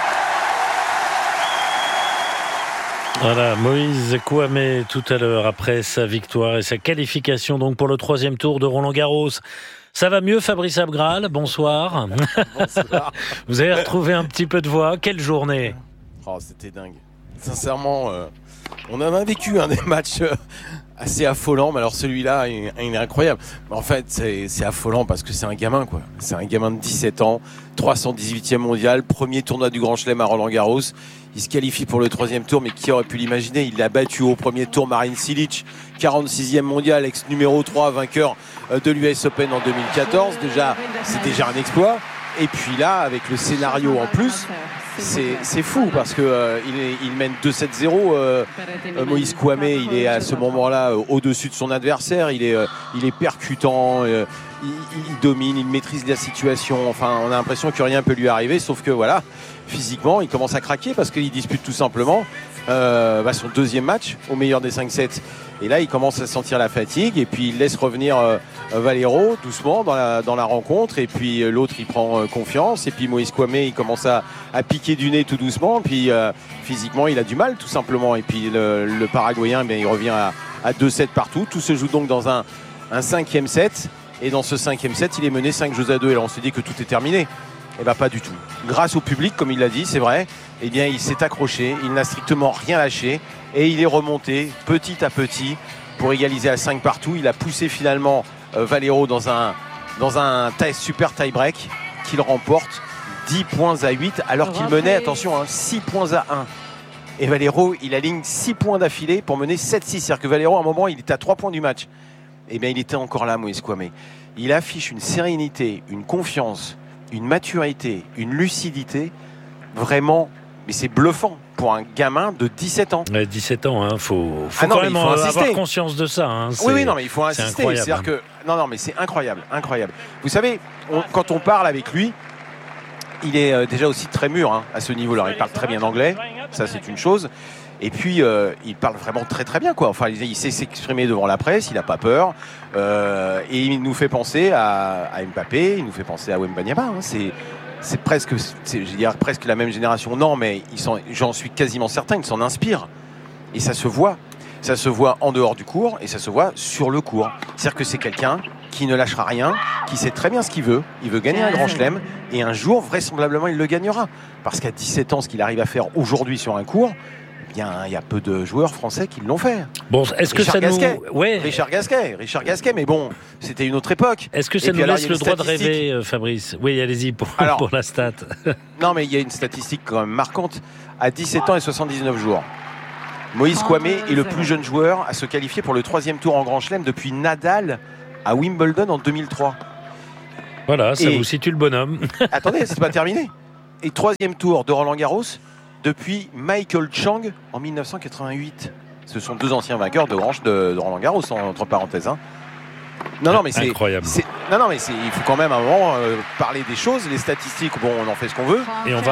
Voilà, Moïse Kouamé tout à l'heure après sa victoire et sa qualification donc pour le troisième tour de Roland-Garros. Ça va mieux Fabrice Abgral, bonsoir. Bonsoir. Vous avez retrouvé un petit peu de voix, quelle journée? Oh, c'était dingue. Sincèrement, on en a vécu des matchs assez affolants, mais alors celui-là, il est incroyable. En fait, c'est affolant parce que c'est un gamin, quoi. C'est un gamin de 17 ans, 318e mondial, premier tournoi du Grand Chelem à Roland-Garros. Il se qualifie pour le troisième tour, mais qui aurait pu l'imaginer? Il l'a battu au premier tour Marin Cilic, 46e mondial, ex-numéro 3, vainqueur de l'US Open en 2014. C'est déjà un exploit. Et puis là, avec le scénario en plus, c'est fou parce que il mène 2-7-0. Moïse Kouamé, il est à ce moment-là au-dessus de son adversaire. Il est percutant, il domine, il maîtrise la situation. Enfin, on a l'impression que rien ne peut lui arriver, sauf que voilà, physiquement, il commence à craquer parce qu'il dispute tout simplement son deuxième match au meilleur des 5-7. Et là, il commence à sentir la fatigue et puis il laisse revenir Valero doucement dans la rencontre. Et puis l'autre, il prend confiance. Et puis Moïse Kouamé, il commence à piquer du nez tout doucement. Puis physiquement, il a du mal tout simplement. Et puis le Paraguayen, il revient à 2-7 partout. Tout se joue donc dans un 5e set. Et dans ce 5e set, il est mené 5-2. Et là, on se dit que tout est terminé. Eh bien, pas du tout. Grâce au public, comme il l'a dit, c'est vrai, eh bien, il s'est accroché, il n'a strictement rien lâché et il est remonté petit à petit pour égaliser à 5 partout. Il a poussé finalement Valero dans un super tie-break qu'il remporte 10 points à 8 alors qu'il menait, attention, 6 points à 1. Et Valero, il aligne 6 points d'affilée pour mener 7-6. C'est-à-dire que Valero, à un moment, il était à 3 points du match. Eh bien, il était encore là, Moïse Kouamé. Il affiche une sérénité, une confiance, une maturité, une lucidité, vraiment, mais c'est bluffant pour un gamin de 17 ans. 17 ans, faut quand même avoir conscience de ça. Oui, non, mais il faut insister. C'est-à-dire que, non, mais c'est incroyable. Vous savez, quand on parle avec lui, il est déjà aussi très mûr à ce niveau-là. Il parle très bien anglais, ça c'est une chose. Et puis, il parle vraiment très très bien, quoi. Enfin, il sait s'exprimer devant la presse, il n'a pas peur. Et il nous fait penser à Mbappé, il nous fait penser à Wembanyama. C'est presque la même génération. Non, mais j'en suis quasiment certain, ils s'en inspirent. Et ça se voit. Ça se voit en dehors du court et ça se voit sur le court. C'est-à-dire que c'est quelqu'un qui ne lâchera rien, qui sait très bien ce qu'il veut. Il veut gagner un grand chelem et un jour, vraisemblablement, il le gagnera. Parce qu'à 17 ans, ce qu'il arrive à faire aujourd'hui sur un court, il y a peu de joueurs français qui l'ont fait. Bon, est-ce que ça Richard Gasquet, mais bon, c'était une autre époque. Est-ce que ça nous laisse le droit de rêver, Fabrice? Oui, allez-y pour la stat. Non, mais il y a une statistique quand même marquante. À 17 ans et 79 jours, Moïse Kouamé est le plus jeune joueur à se qualifier pour le 3e tour en Grand Chelem depuis Nadal à Wimbledon en 2003. Voilà, ça vous situe le bonhomme. Attendez, c'est pas terminé. Et 3e tour de Roland-Garros depuis Michael Chang en 1988. Ce sont 2 anciens vainqueurs de Roland-Garros, entre parenthèses. Non, mais c'est incroyable. Il faut quand même à un moment parler des choses. Les statistiques, bon, on en fait ce qu'on veut. Et on va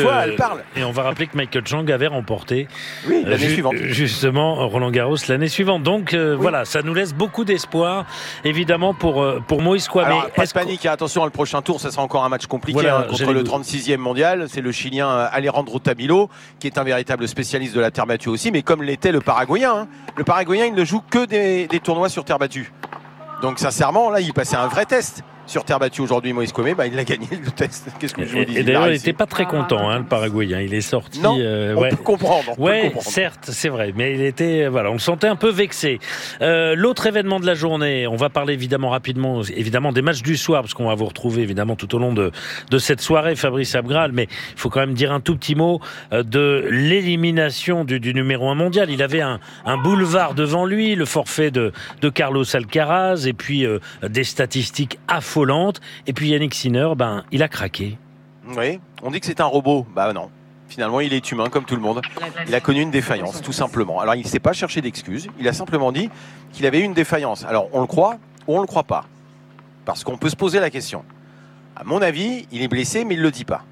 rappeler que Michael Chang avait remporté l'année suivante. Justement Roland-Garros l'année suivante. Donc voilà, ça nous laisse beaucoup d'espoir, évidemment pour Moïse Kouamé. Alors, pas de panique, attention, le prochain tour, ça sera encore un match compliqué contre le 36e mondial. C'est le Chilien Alejandro Tabilo, qui est un véritable spécialiste de la terre battue aussi, mais comme l'était le Paraguayen. Le Paraguayen, il ne joue que des tournois sur terre battue. Donc sincèrement, là, il passait un vrai test sur terre battue aujourd'hui. Moïse Kouamé, il a gagné le test. Qu'est-ce que je vous dis? Et d'ailleurs, il n'était pas très content, le Paraguayen. Il est sorti. Non, on peut comprendre. Certes, c'est vrai, mais il était, on le sentait un peu vexé. L'autre événement de la journée, on va parler rapidement des matchs du soir, parce qu'on va vous retrouver évidemment tout au long de cette soirée, Fabrice Abgral. Mais il faut quand même dire un tout petit mot de l'élimination du numéro 1 mondial. Il avait un boulevard devant lui, le forfait de Carlos Alcaraz, et puis des statistiques affolantes. Et puis Yannick Sinner, il a craqué. Oui, on dit que c'est un robot. Non. Finalement, il est humain comme tout le monde. Il a connu une défaillance, tout simplement. Alors, il ne s'est pas cherché d'excuses. Il a simplement dit qu'il avait eu une défaillance. Alors, on le croit ou on ne le croit pas? Parce qu'on peut se poser la question. À mon avis, il est blessé, mais il ne le dit pas.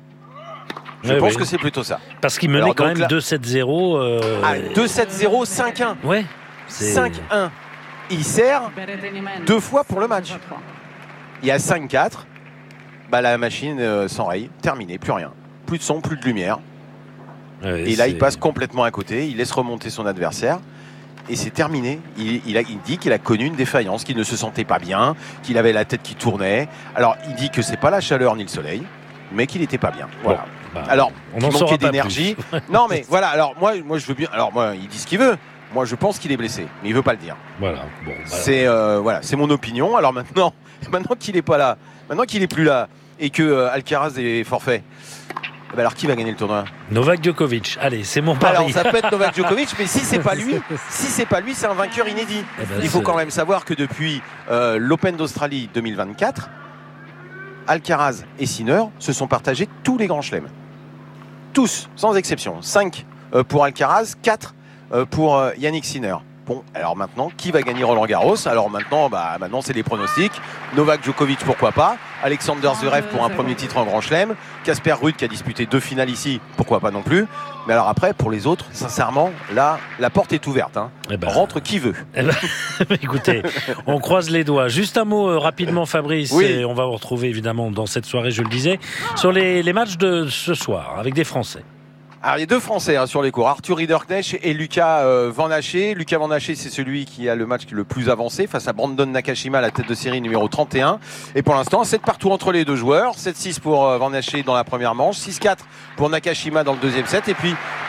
Je pense que c'est plutôt ça. Parce qu'il menait quand même 2-7-0. 2-7-0, 5-1. Ouais. 5-1. Il sert 2 fois pour le match. Et à 5-4, la machine s'enraye, terminé, plus rien. Plus de son, plus de lumière. Et là, il passe complètement à côté, il laisse remonter son adversaire. Et c'est terminé. Il dit qu'il a connu une défaillance, qu'il ne se sentait pas bien, qu'il avait la tête qui tournait. Alors, il dit que c'est pas la chaleur ni le soleil, mais qu'il n'était pas bien. Voilà. Alors, il manquait d'énergie. Non, mais voilà. Alors, moi, je veux bien. Alors, moi, il dit ce qu'il veut. Moi, je pense qu'il est blessé, mais il veut pas le dire. Voilà. C'est mon opinion. Alors maintenant qu'il est pas là, maintenant qu'il est plus là, et que Alcaraz est forfait, alors qui va gagner le tournoi? Novak Djokovic. Allez, c'est mon pari. Alors ça peut être Novak Djokovic, mais si c'est pas lui, c'est un vainqueur inédit. Il faut quand même savoir que depuis l'Open d'Australie 2024, Alcaraz et Sinner se sont partagés tous les grands chelems. Tous, sans exception. 5 pour Alcaraz, 4 pour Yannick Sinner. Bon, alors maintenant, qui va gagner Roland-Garros? Alors maintenant, c'est les pronostics. Novak Djokovic, pourquoi pas? Alexander Zverev pour un premier titre en Grand Chelem. Casper Ruud qui a disputé 2 finales ici, pourquoi pas non plus? Mais alors après, pour les autres, sincèrement, là, la porte est ouverte. Rentre qui veut. Écoutez, on croise les doigts. Juste un mot rapidement, Fabrice. Oui. Et on va vous retrouver évidemment dans cette soirée, je le disais, sur les matchs de ce soir avec des Français. Alors, il y a 2 Français sur les cours, Arthur Ridderknecht et Lucas Van Haché. Lucas Van Haché, c'est celui qui a le match le plus avancé face à Brandon Nakashima, la tête de série numéro 31. Et pour l'instant, 7 partout entre les 2 joueurs. 7-6 pour Van Haché dans la première manche, 6-4 pour Nakashima dans le deuxième set. Et puis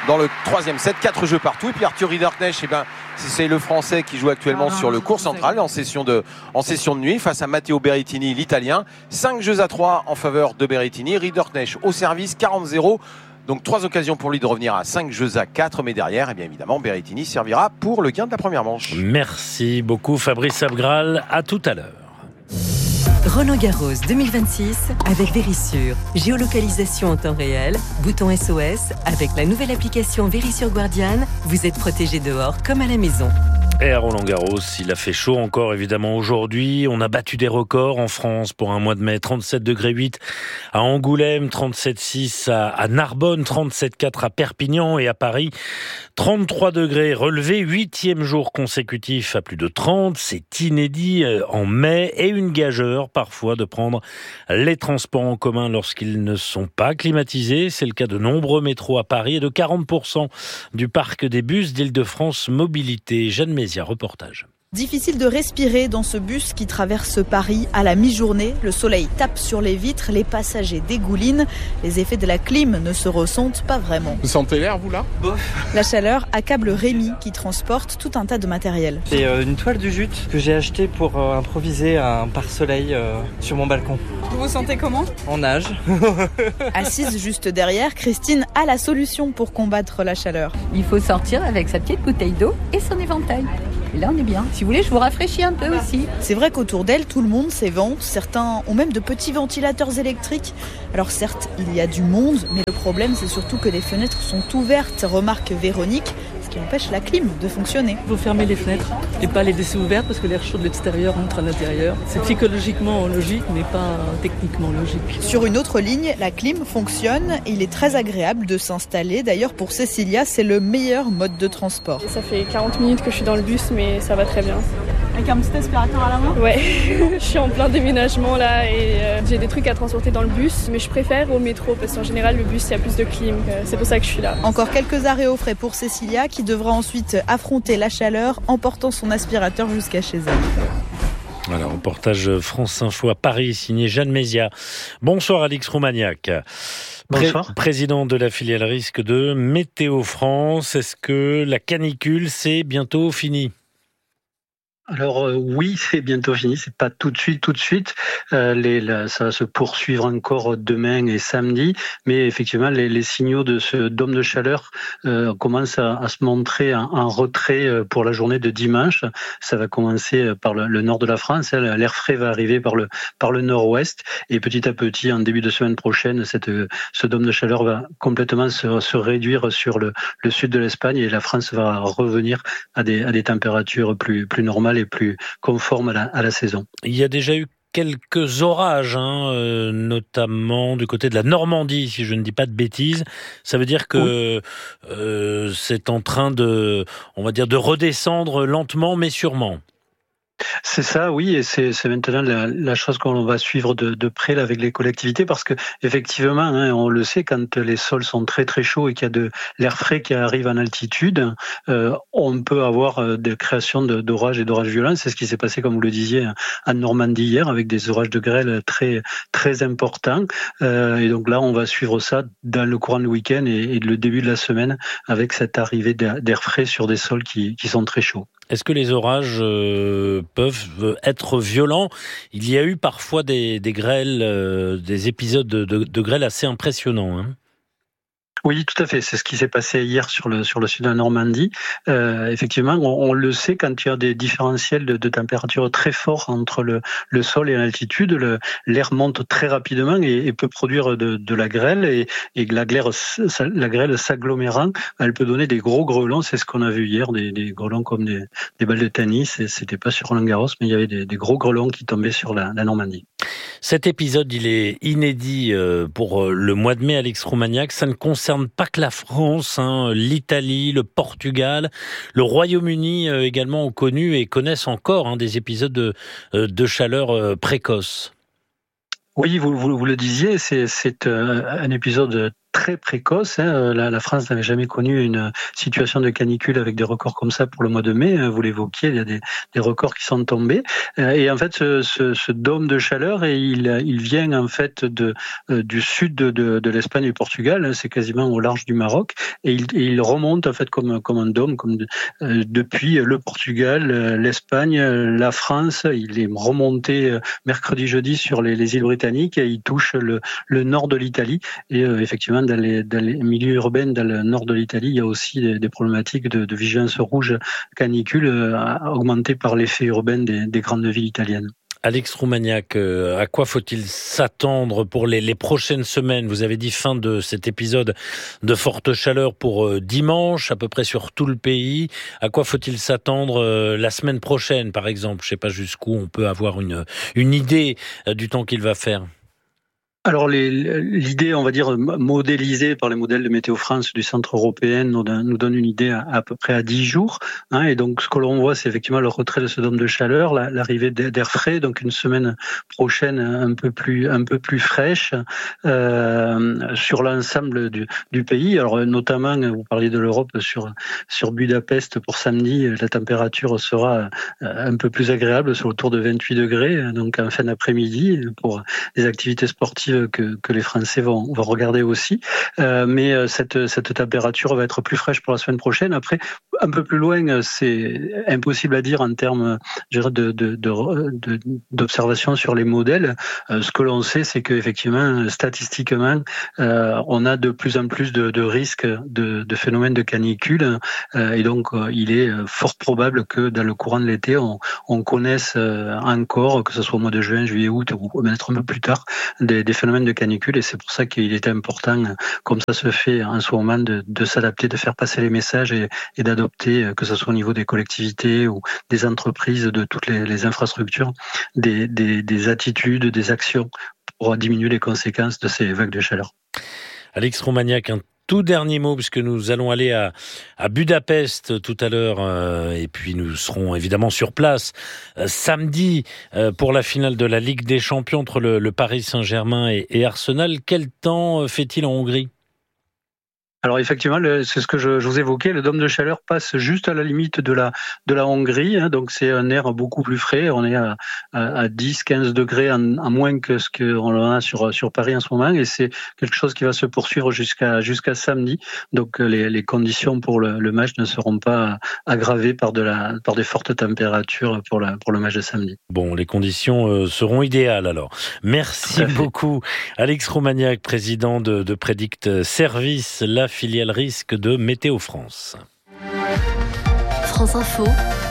dans le troisième set, 4 jeux partout. Et puis Arthur Ridderknecht, c'est le Français qui joue actuellement sur le court central en session de nuit face à Matteo Berrettini, l'Italien. 5 jeux à 3 en faveur de Berrettini. Ridderknecht au service, 40-0. Donc 3 occasions pour lui de revenir à 5 jeux à 4. Mais derrière, bien évidemment, Berrettini servira pour le gain de la première manche. Merci beaucoup Fabrice Abgral. À tout à l'heure. Roland-Garros 2026 avec Verisure. Géolocalisation en temps réel, bouton SOS. Avec la nouvelle application Verisure Guardian, vous êtes protégé dehors comme à la maison. Et à Roland-Garros, il a fait chaud encore évidemment aujourd'hui. On a battu des records en France pour un mois de mai. 37,8 degrés à Angoulême, 37,6 à Narbonne, 37,4 à Perpignan et à Paris. 33 degrés relevés, 8e jour consécutif à plus de 30. C'est inédit en mai et une gageure parfois de prendre les transports en commun lorsqu'ils ne sont pas climatisés. C'est le cas de nombreux métros à Paris et de 40% du parc des bus d'Île-de-France Mobilité. Jeanne Mézia, reportage. Difficile de respirer dans ce bus qui traverse Paris à la mi-journée. Le soleil tape sur les vitres, les passagers dégoulinent. Les effets de la clim ne se ressentent pas vraiment. Vous sentez l'air, vous, là ? La chaleur accable Rémi qui transporte tout un tas de matériel. C'est une toile du jute que j'ai achetée pour improviser un pare-soleil sur mon balcon. Vous vous sentez comment ? En nage. Assise juste derrière, Christine a la solution pour combattre la chaleur. Il faut sortir avec sa petite bouteille d'eau et son éventail. Et là, on est bien. Si vous voulez, je vous rafraîchis un peu aussi. C'est vrai qu'autour d'elle, tout le monde s'évente. Certains ont même de petits ventilateurs électriques. Alors certes, il y a du monde, mais le problème, c'est surtout que les fenêtres sont ouvertes, remarque Véronique, ce qui empêche la clim de fonctionner. Il faut fermer les fenêtres et pas les laisser ouvertes parce que l'air chaud de l'extérieur entre à l'intérieur. C'est psychologiquement logique, mais pas techniquement logique. Sur une autre ligne, la clim fonctionne. Il est très agréable de s'installer. D'ailleurs, pour Cécilia, c'est le meilleur mode de transport. Ça fait 40 minutes que je suis dans le bus, mais ça va très bien. Avec un petit aspirateur à la main ? Ouais, je suis en plein déménagement là et j'ai des trucs à transporter dans le bus, mais je préfère au métro parce qu'en général le bus il y a plus de clim, c'est pour ça que je suis là. Encore quelques arrêts au frais pour Cécilia qui devra ensuite affronter la chaleur en portant son aspirateur jusqu'à chez elle. Voilà, reportage France Info à Paris, signé Jeanne Mézia. Bonsoir Alix Roumaniac. Bonsoir. Président de la filiale risque de Météo France. Est-ce que la canicule, c'est bientôt fini ? Alors oui, c'est bientôt fini, c'est pas tout de suite. Ça va se poursuivre encore demain et samedi, mais effectivement les signaux de ce dôme de chaleur commencent à se montrer en retrait pour la journée de dimanche. Ça va commencer par le nord de la France, l'air frais va arriver par le nord-ouest, et petit à petit, en début de semaine prochaine, ce dôme de chaleur va complètement se réduire sur le sud de l'Espagne, et la France va revenir à des températures plus normales et plus conforme à la saison. Il y a déjà eu quelques orages, notamment du côté de la Normandie, si je ne dis pas de bêtises. Ça veut dire que c'est en train de redescendre lentement mais sûrement. C'est ça, oui, et c'est maintenant la chose qu'on va suivre de près là, avec les collectivités, parce que effectivement, on le sait, quand les sols sont très très chauds et qu'il y a de l'air frais qui arrive en altitude, on peut avoir des créations d'orages et d'orages violents. C'est ce qui s'est passé, comme vous le disiez, en Normandie hier, avec des orages de grêle très très importants. Et donc là, on va suivre ça dans le courant du week-end et le début de la semaine, avec cette arrivée d'air frais sur des sols qui sont très chauds. Est-ce que les orages peuvent être violents ? Il y a eu parfois des grêles, des épisodes de grêle assez impressionnants. Oui, tout à fait. C'est ce qui s'est passé hier sur le sud de la Normandie. Effectivement, on le sait, quand il y a des différentiels de température très forts entre le sol et l'altitude, l'air monte très rapidement et peut produire de la grêle, et la grêle s'agglomérant, elle peut donner des gros grêlons. C'est ce qu'on a vu hier, des grêlons comme des balles de tennis. Et c'était pas sur Roland-Garros, mais il y avait des gros grêlons qui tombaient sur la Normandie. Cet épisode, il est inédit pour le mois de mai, Alix Roumaniac. Ça ne concerne pas que la France, l'Italie, le Portugal, le Royaume-Uni également ont connu et connaissent encore des épisodes de chaleur précoce. Oui, vous le disiez, c'est un épisode très précoce. La France n'avait jamais connu une situation de canicule avec des records comme ça pour le mois de mai. Vous l'évoquiez, il y a des records qui sont tombés. Et en fait, ce dôme de chaleur, il vient en fait du sud de l'Espagne et du Portugal. C'est quasiment au large du Maroc. Et il remonte en fait comme un dôme, depuis le Portugal, l'Espagne, la France. Il est remonté mercredi, jeudi sur les îles britanniques et il touche le nord de l'Italie. Et effectivement, dans les milieux urbains, dans le nord de l'Italie, il y a aussi des problématiques de vigilance rouge canicule augmentées par l'effet urbain des grandes villes italiennes. Alex Roumaniac, à quoi faut-il s'attendre pour les prochaines semaines ? Vous avez dit fin de cet épisode de forte chaleur pour dimanche, à peu près sur tout le pays. À quoi faut-il s'attendre la semaine prochaine, par exemple ? Je ne sais pas jusqu'où on peut avoir une idée du temps qu'il va faire. Alors l'idée, on va dire, modélisée par les modèles de Météo France du Centre européen nous donne une idée à peu près à 10 jours. Et donc ce que l'on voit, c'est effectivement le retrait de ce dôme de chaleur, l'arrivée d'air frais, donc une semaine prochaine un peu plus fraîche sur l'ensemble du pays. Alors notamment, vous parliez de l'Europe, sur Budapest pour samedi, la température sera un peu plus agréable, sur autour de 28 degrés, donc en fin d'après-midi pour les activités sportives que les Français vont regarder aussi. Mais cette température va être plus fraîche pour la semaine prochaine. Après, un peu plus loin, c'est impossible à dire en termes d'observation sur les modèles. Ce que l'on sait, c'est qu'effectivement, statistiquement, on a de plus en plus de risques de phénomènes de canicule. Et donc, il est fort probable que dans le courant de l'été, on connaisse encore, que ce soit au mois de juin, juillet, août ou même un peu plus tard, des phénomènes de canicule, et c'est pour ça qu'il est important, comme ça se fait en ce moment, de s'adapter, de faire passer les messages et d'adopter, que ce soit au niveau des collectivités ou des entreprises, de toutes les infrastructures, des attitudes, des actions pour diminuer les conséquences de ces vagues de chaleur. Alex Roumaniac, un tout dernier mot, puisque nous allons aller à Budapest tout à l'heure, et puis nous serons évidemment sur place samedi pour la finale de la Ligue des Champions entre le Paris Saint-Germain et Arsenal. Quel temps fait-il en Hongrie ? Alors effectivement, c'est ce que je vous évoquais, le dôme de chaleur passe juste à la limite de la Hongrie, donc c'est un air beaucoup plus frais, on est à 10-15 degrés en moins que ce qu'on a sur Paris en ce moment, et c'est quelque chose qui va se poursuivre jusqu'à samedi, donc les conditions pour le match ne seront pas aggravées par des fortes températures pour le match de samedi. Bon, les conditions seront idéales alors. Merci beaucoup Alex Roumaniac, président de Predict Service, la filiale risque de Météo France. France Info,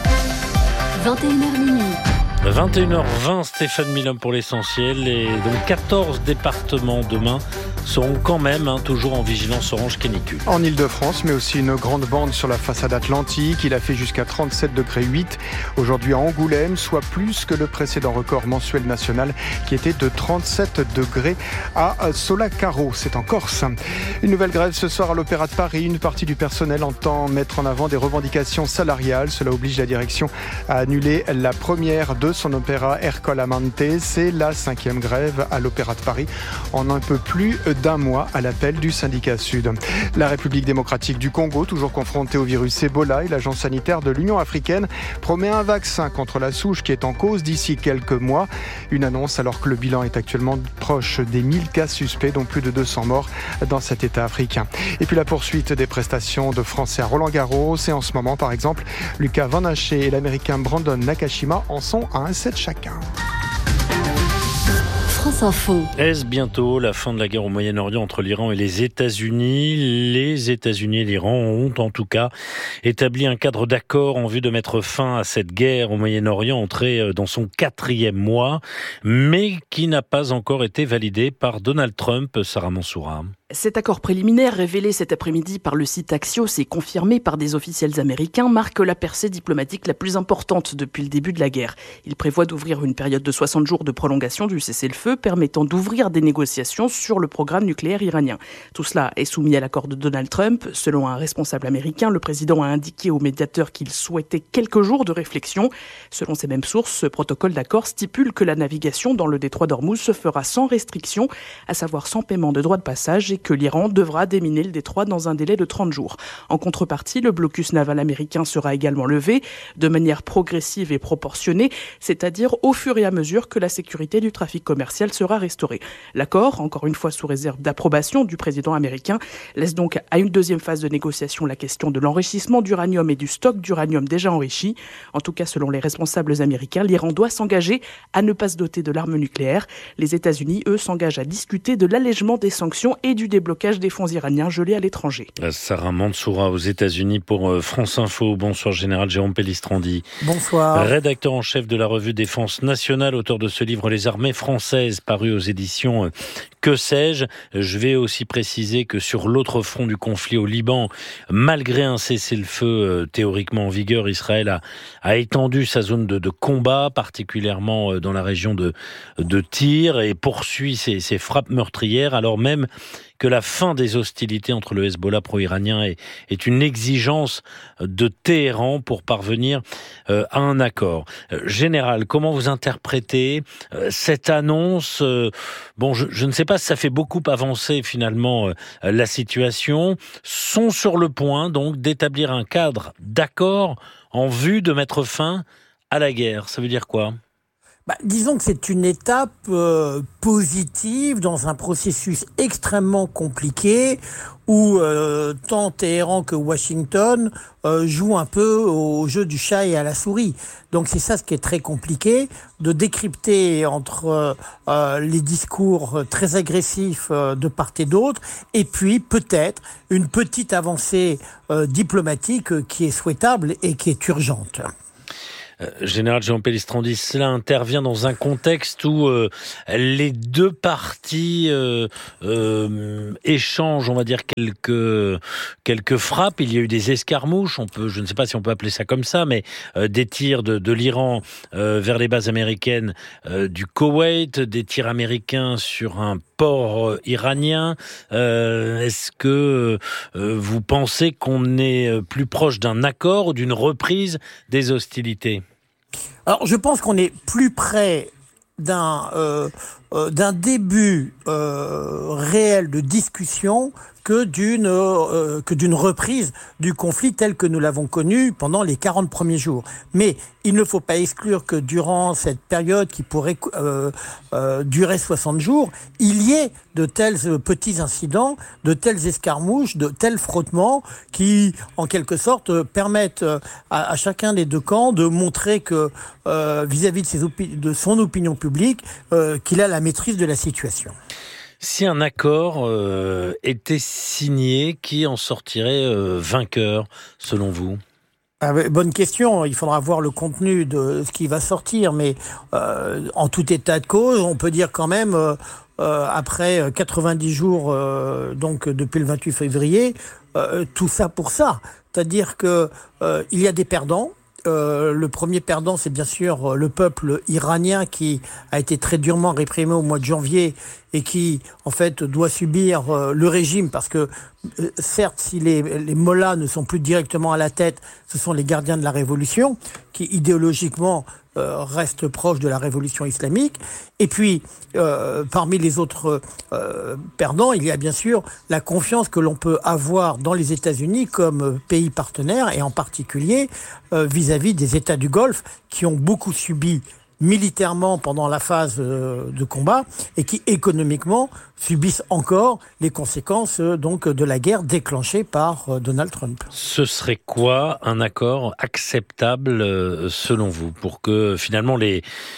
21h minuit. 21h20, Stéphane Milhomme pour l'essentiel. Et donc 14 départements demain seront quand même toujours en vigilance orange canicule. En Ile-de-France, mais aussi une grande bande sur la façade atlantique. Il a fait jusqu'à 37,8 degrés aujourd'hui à Angoulême, soit plus que le précédent record mensuel national qui était de 37 degrés à Solacaro, c'est en Corse. Une nouvelle grève ce soir à l'Opéra de Paris. Une partie du personnel entend mettre en avant des revendications salariales. Cela oblige la direction à annuler la première de son opéra Ercole Amante. C'est la 5e grève à l'Opéra de Paris en un peu plus d'un mois à l'appel du syndicat Sud. La République démocratique du Congo, toujours confrontée au virus Ebola, et l'agence sanitaire de l'Union africaine promet un vaccin contre la souche qui est en cause d'ici quelques mois. Une annonce alors que le bilan est actuellement proche des 1000 cas suspects, dont plus de 200 morts dans cet État africain. Et puis la poursuite des prestations de Français à Roland-Garros. Et en ce moment, par exemple, Lucas Van Haché et l'Américain Brandon Nakashima en sont à 1-7 chacun. France Info. Est-ce bientôt la fin de la guerre au Moyen-Orient entre l'Iran et les États-Unis ? Les États-Unis et l'Iran ont en tout cas établi un cadre d'accord en vue de mettre fin à cette guerre au Moyen-Orient entrée dans son 4e mois, mais qui n'a pas encore été validé par Donald Trump. Sarah Mansoura. Cet accord préliminaire, révélé cet après-midi par le site Axios et confirmé par des officiels américains, marque la percée diplomatique la plus importante depuis le début de la guerre. Il prévoit d'ouvrir une période de 60 jours de prolongation du cessez-le-feu, permettant d'ouvrir des négociations sur le programme nucléaire iranien. Tout cela est soumis à l'accord de Donald Trump. Selon un responsable américain, le président a indiqué au médiateur qu'il souhaitait quelques jours de réflexion. Selon ces mêmes sources, ce protocole d'accord stipule que la navigation dans le détroit d'Ormuz se fera sans restriction, à savoir sans paiement de droits de passage, et que l'Iran devra déminer le détroit dans un délai de 30 jours. En contrepartie, le blocus naval américain sera également levé de manière progressive et proportionnée, c'est-à-dire au fur et à mesure que la sécurité du trafic commercial sera restaurée. L'accord, encore une fois sous réserve d'approbation du président américain, laisse donc à une deuxième phase de négociation la question de l'enrichissement d'uranium et du stock d'uranium déjà enrichi. En tout cas, selon les responsables américains, l'Iran doit s'engager à ne pas se doter de l'arme nucléaire. Les États-Unis, eux, s'engagent à discuter de l'allègement des sanctions et du déblocage des fonds iraniens gelés à l'étranger. Sarah Mansoura aux États-Unis pour France Info. Bonsoir, général Jérôme Pellistrandi. Bonsoir. Rédacteur en chef de la revue Défense nationale, auteur de ce livre Les armées françaises, paru aux éditions Que sais-je. Je vais aussi préciser que sur l'autre front du conflit au Liban, malgré un cessez-le-feu théoriquement en vigueur, Israël a étendu sa zone de combat, particulièrement dans la région de Tyr, et poursuit ses frappes meurtrières, alors même que la fin des hostilités entre le Hezbollah pro-iranien est une exigence de Téhéran pour parvenir à un accord. Général, comment vous interprétez cette annonce ? Je ne sais pas si ça fait beaucoup avancer finalement la situation. Sont sur le point donc d'établir un cadre d'accord en vue de mettre fin à la guerre. Ça veut dire quoi ? Disons que c'est une étape positive dans un processus extrêmement compliqué où tant Téhéran que Washington jouent un peu au jeu du chat et à la souris. Donc c'est ça ce qui est très compliqué, de décrypter entre les discours très agressifs de part et d'autre, et puis peut-être une petite avancée diplomatique qui est souhaitable et qui est urgente. Général Jérôme Pellistrandi, cela intervient dans un contexte où les deux parties échangent, on va dire, quelques frappes. Il y a eu des escarmouches, je ne sais pas si on peut appeler ça comme ça, mais des tirs de l'Iran vers les bases américaines du Koweït, des tirs américains sur un port iranien. Est-ce que vous pensez qu'on est plus proche d'un accord ou d'une reprise des hostilités ? Alors, je pense qu'on est plus près d'un début réel de discussion que d'une reprise du conflit tel que nous l'avons connu pendant les 40 premiers jours. Mais il ne faut pas exclure que durant cette période qui pourrait durer 60 jours, il y ait de tels petits incidents, de telles escarmouches, de tels frottements qui, en quelque sorte, permettent à chacun des deux camps de montrer que vis-à-vis de son opinion publique, qu'il a la maîtrise de la situation. Si un accord était signé, qui en sortirait vainqueur, selon vous ? Bonne question, il faudra voir le contenu de ce qui va sortir, mais en tout état de cause, on peut dire quand même, après 90 jours, donc depuis le 28 février, tout ça pour ça. C'est-à-dire que il y a des perdants. Le premier perdant, c'est bien sûr le peuple iranien qui a été très durement réprimé au mois de janvier et qui, en fait, doit subir le régime parce que, certes, si les mollahs ne sont plus directement à la tête, ce sont les gardiens de la révolution qui, idéologiquement, restent proches de la révolution islamique. Et puis, parmi les autres perdants, il y a bien sûr la confiance que l'on peut avoir dans les États-Unis comme pays partenaire et en particulier vis-à-vis des États du Golfe qui ont beaucoup subi militairement pendant la phase de combat et qui économiquement subissent encore les conséquences donc de la guerre déclenchée par Donald Trump. Ce serait quoi un accord acceptable selon vous pour que finalement les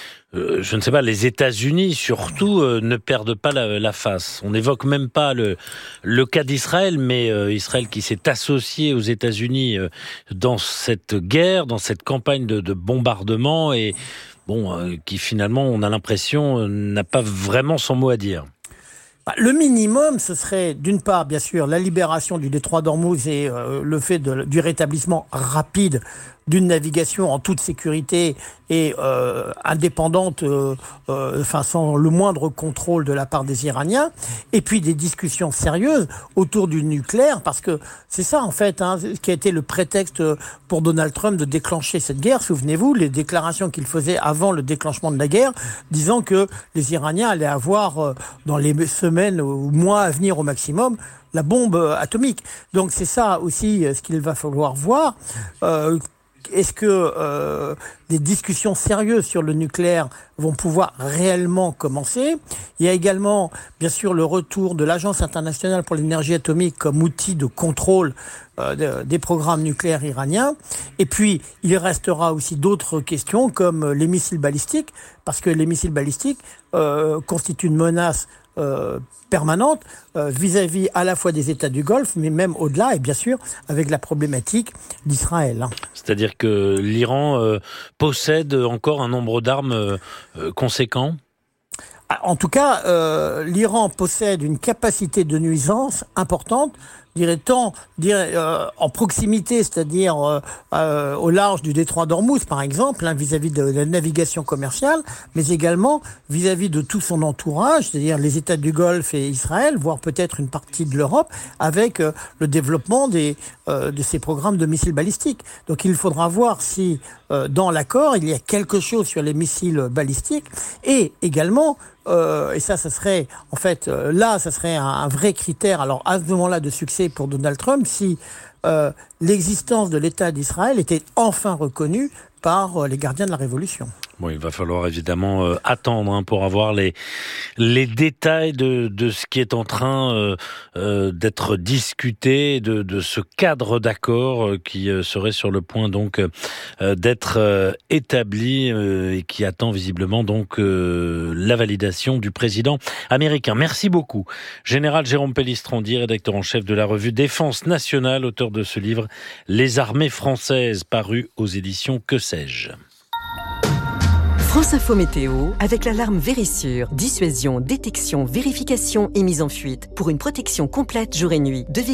États-Unis surtout ne perdent pas la face. On n'évoque même pas le cas d'Israël, mais Israël qui s'est associé aux États-Unis dans cette guerre, dans cette campagne de bombardement et qui finalement, on a l'impression, n'a pas vraiment son mot à dire. Le minimum, ce serait d'une part, bien sûr, la libération du détroit d'Ormuz et le fait du rétablissement rapide d'une navigation en toute sécurité et indépendante, sans le moindre contrôle de la part des Iraniens, et puis des discussions sérieuses autour du nucléaire, parce que c'est ça en fait ce qui a été le prétexte pour Donald Trump de déclencher cette guerre. Souvenez-vous, les déclarations qu'il faisait avant le déclenchement de la guerre, disant que les Iraniens allaient avoir dans les semaines ou mois à venir au maximum la bombe atomique. Donc c'est ça aussi ce qu'il va falloir voir. Est-ce que des discussions sérieuses sur le nucléaire vont pouvoir réellement commencer ? Il y a également, bien sûr, le retour de l'Agence internationale pour l'énergie atomique comme outil de contrôle des programmes nucléaires iraniens. Et puis, il restera aussi d'autres questions comme les missiles balistiques, parce que les missiles balistiques constituent une menace permanente vis-à-vis à la fois des États du Golfe, mais même au-delà, et bien sûr avec la problématique d'Israël. C'est-à-dire que l'Iran possède encore un nombre d'armes conséquent ? En tout cas, l'Iran possède une capacité de nuisance importante, en proximité, c'est-à-dire au large du détroit d'Ormuz, par exemple, vis-à-vis de la navigation commerciale, mais également vis-à-vis de tout son entourage, c'est-à-dire les États du Golfe et Israël, voire peut-être une partie de l'Europe, avec le développement de ces programmes de missiles balistiques. Donc il faudra voir si, dans l'accord, il y a quelque chose sur les missiles balistiques, et également, et ça serait, en fait, ça serait un vrai critère, alors à ce moment-là, de succès pour Donald Trump, si l'existence de l'État d'Israël était enfin reconnue par les gardiens de la Révolution. Bon, il va falloir évidemment attendre pour avoir les détails de ce qui est en train d'être discuté, de ce cadre d'accord qui serait sur le point donc d'être établi et qui attend visiblement donc la validation du président américain. Merci beaucoup. Général Jérôme Pellistrandi, rédacteur en chef de la revue Défense nationale, auteur de ce livre Les armées françaises, paru aux éditions Que sais-je. France Info Météo, avec l'alarme Vérissure. Dissuasion, détection, vérification et mise en fuite. Pour une protection complète jour et nuit.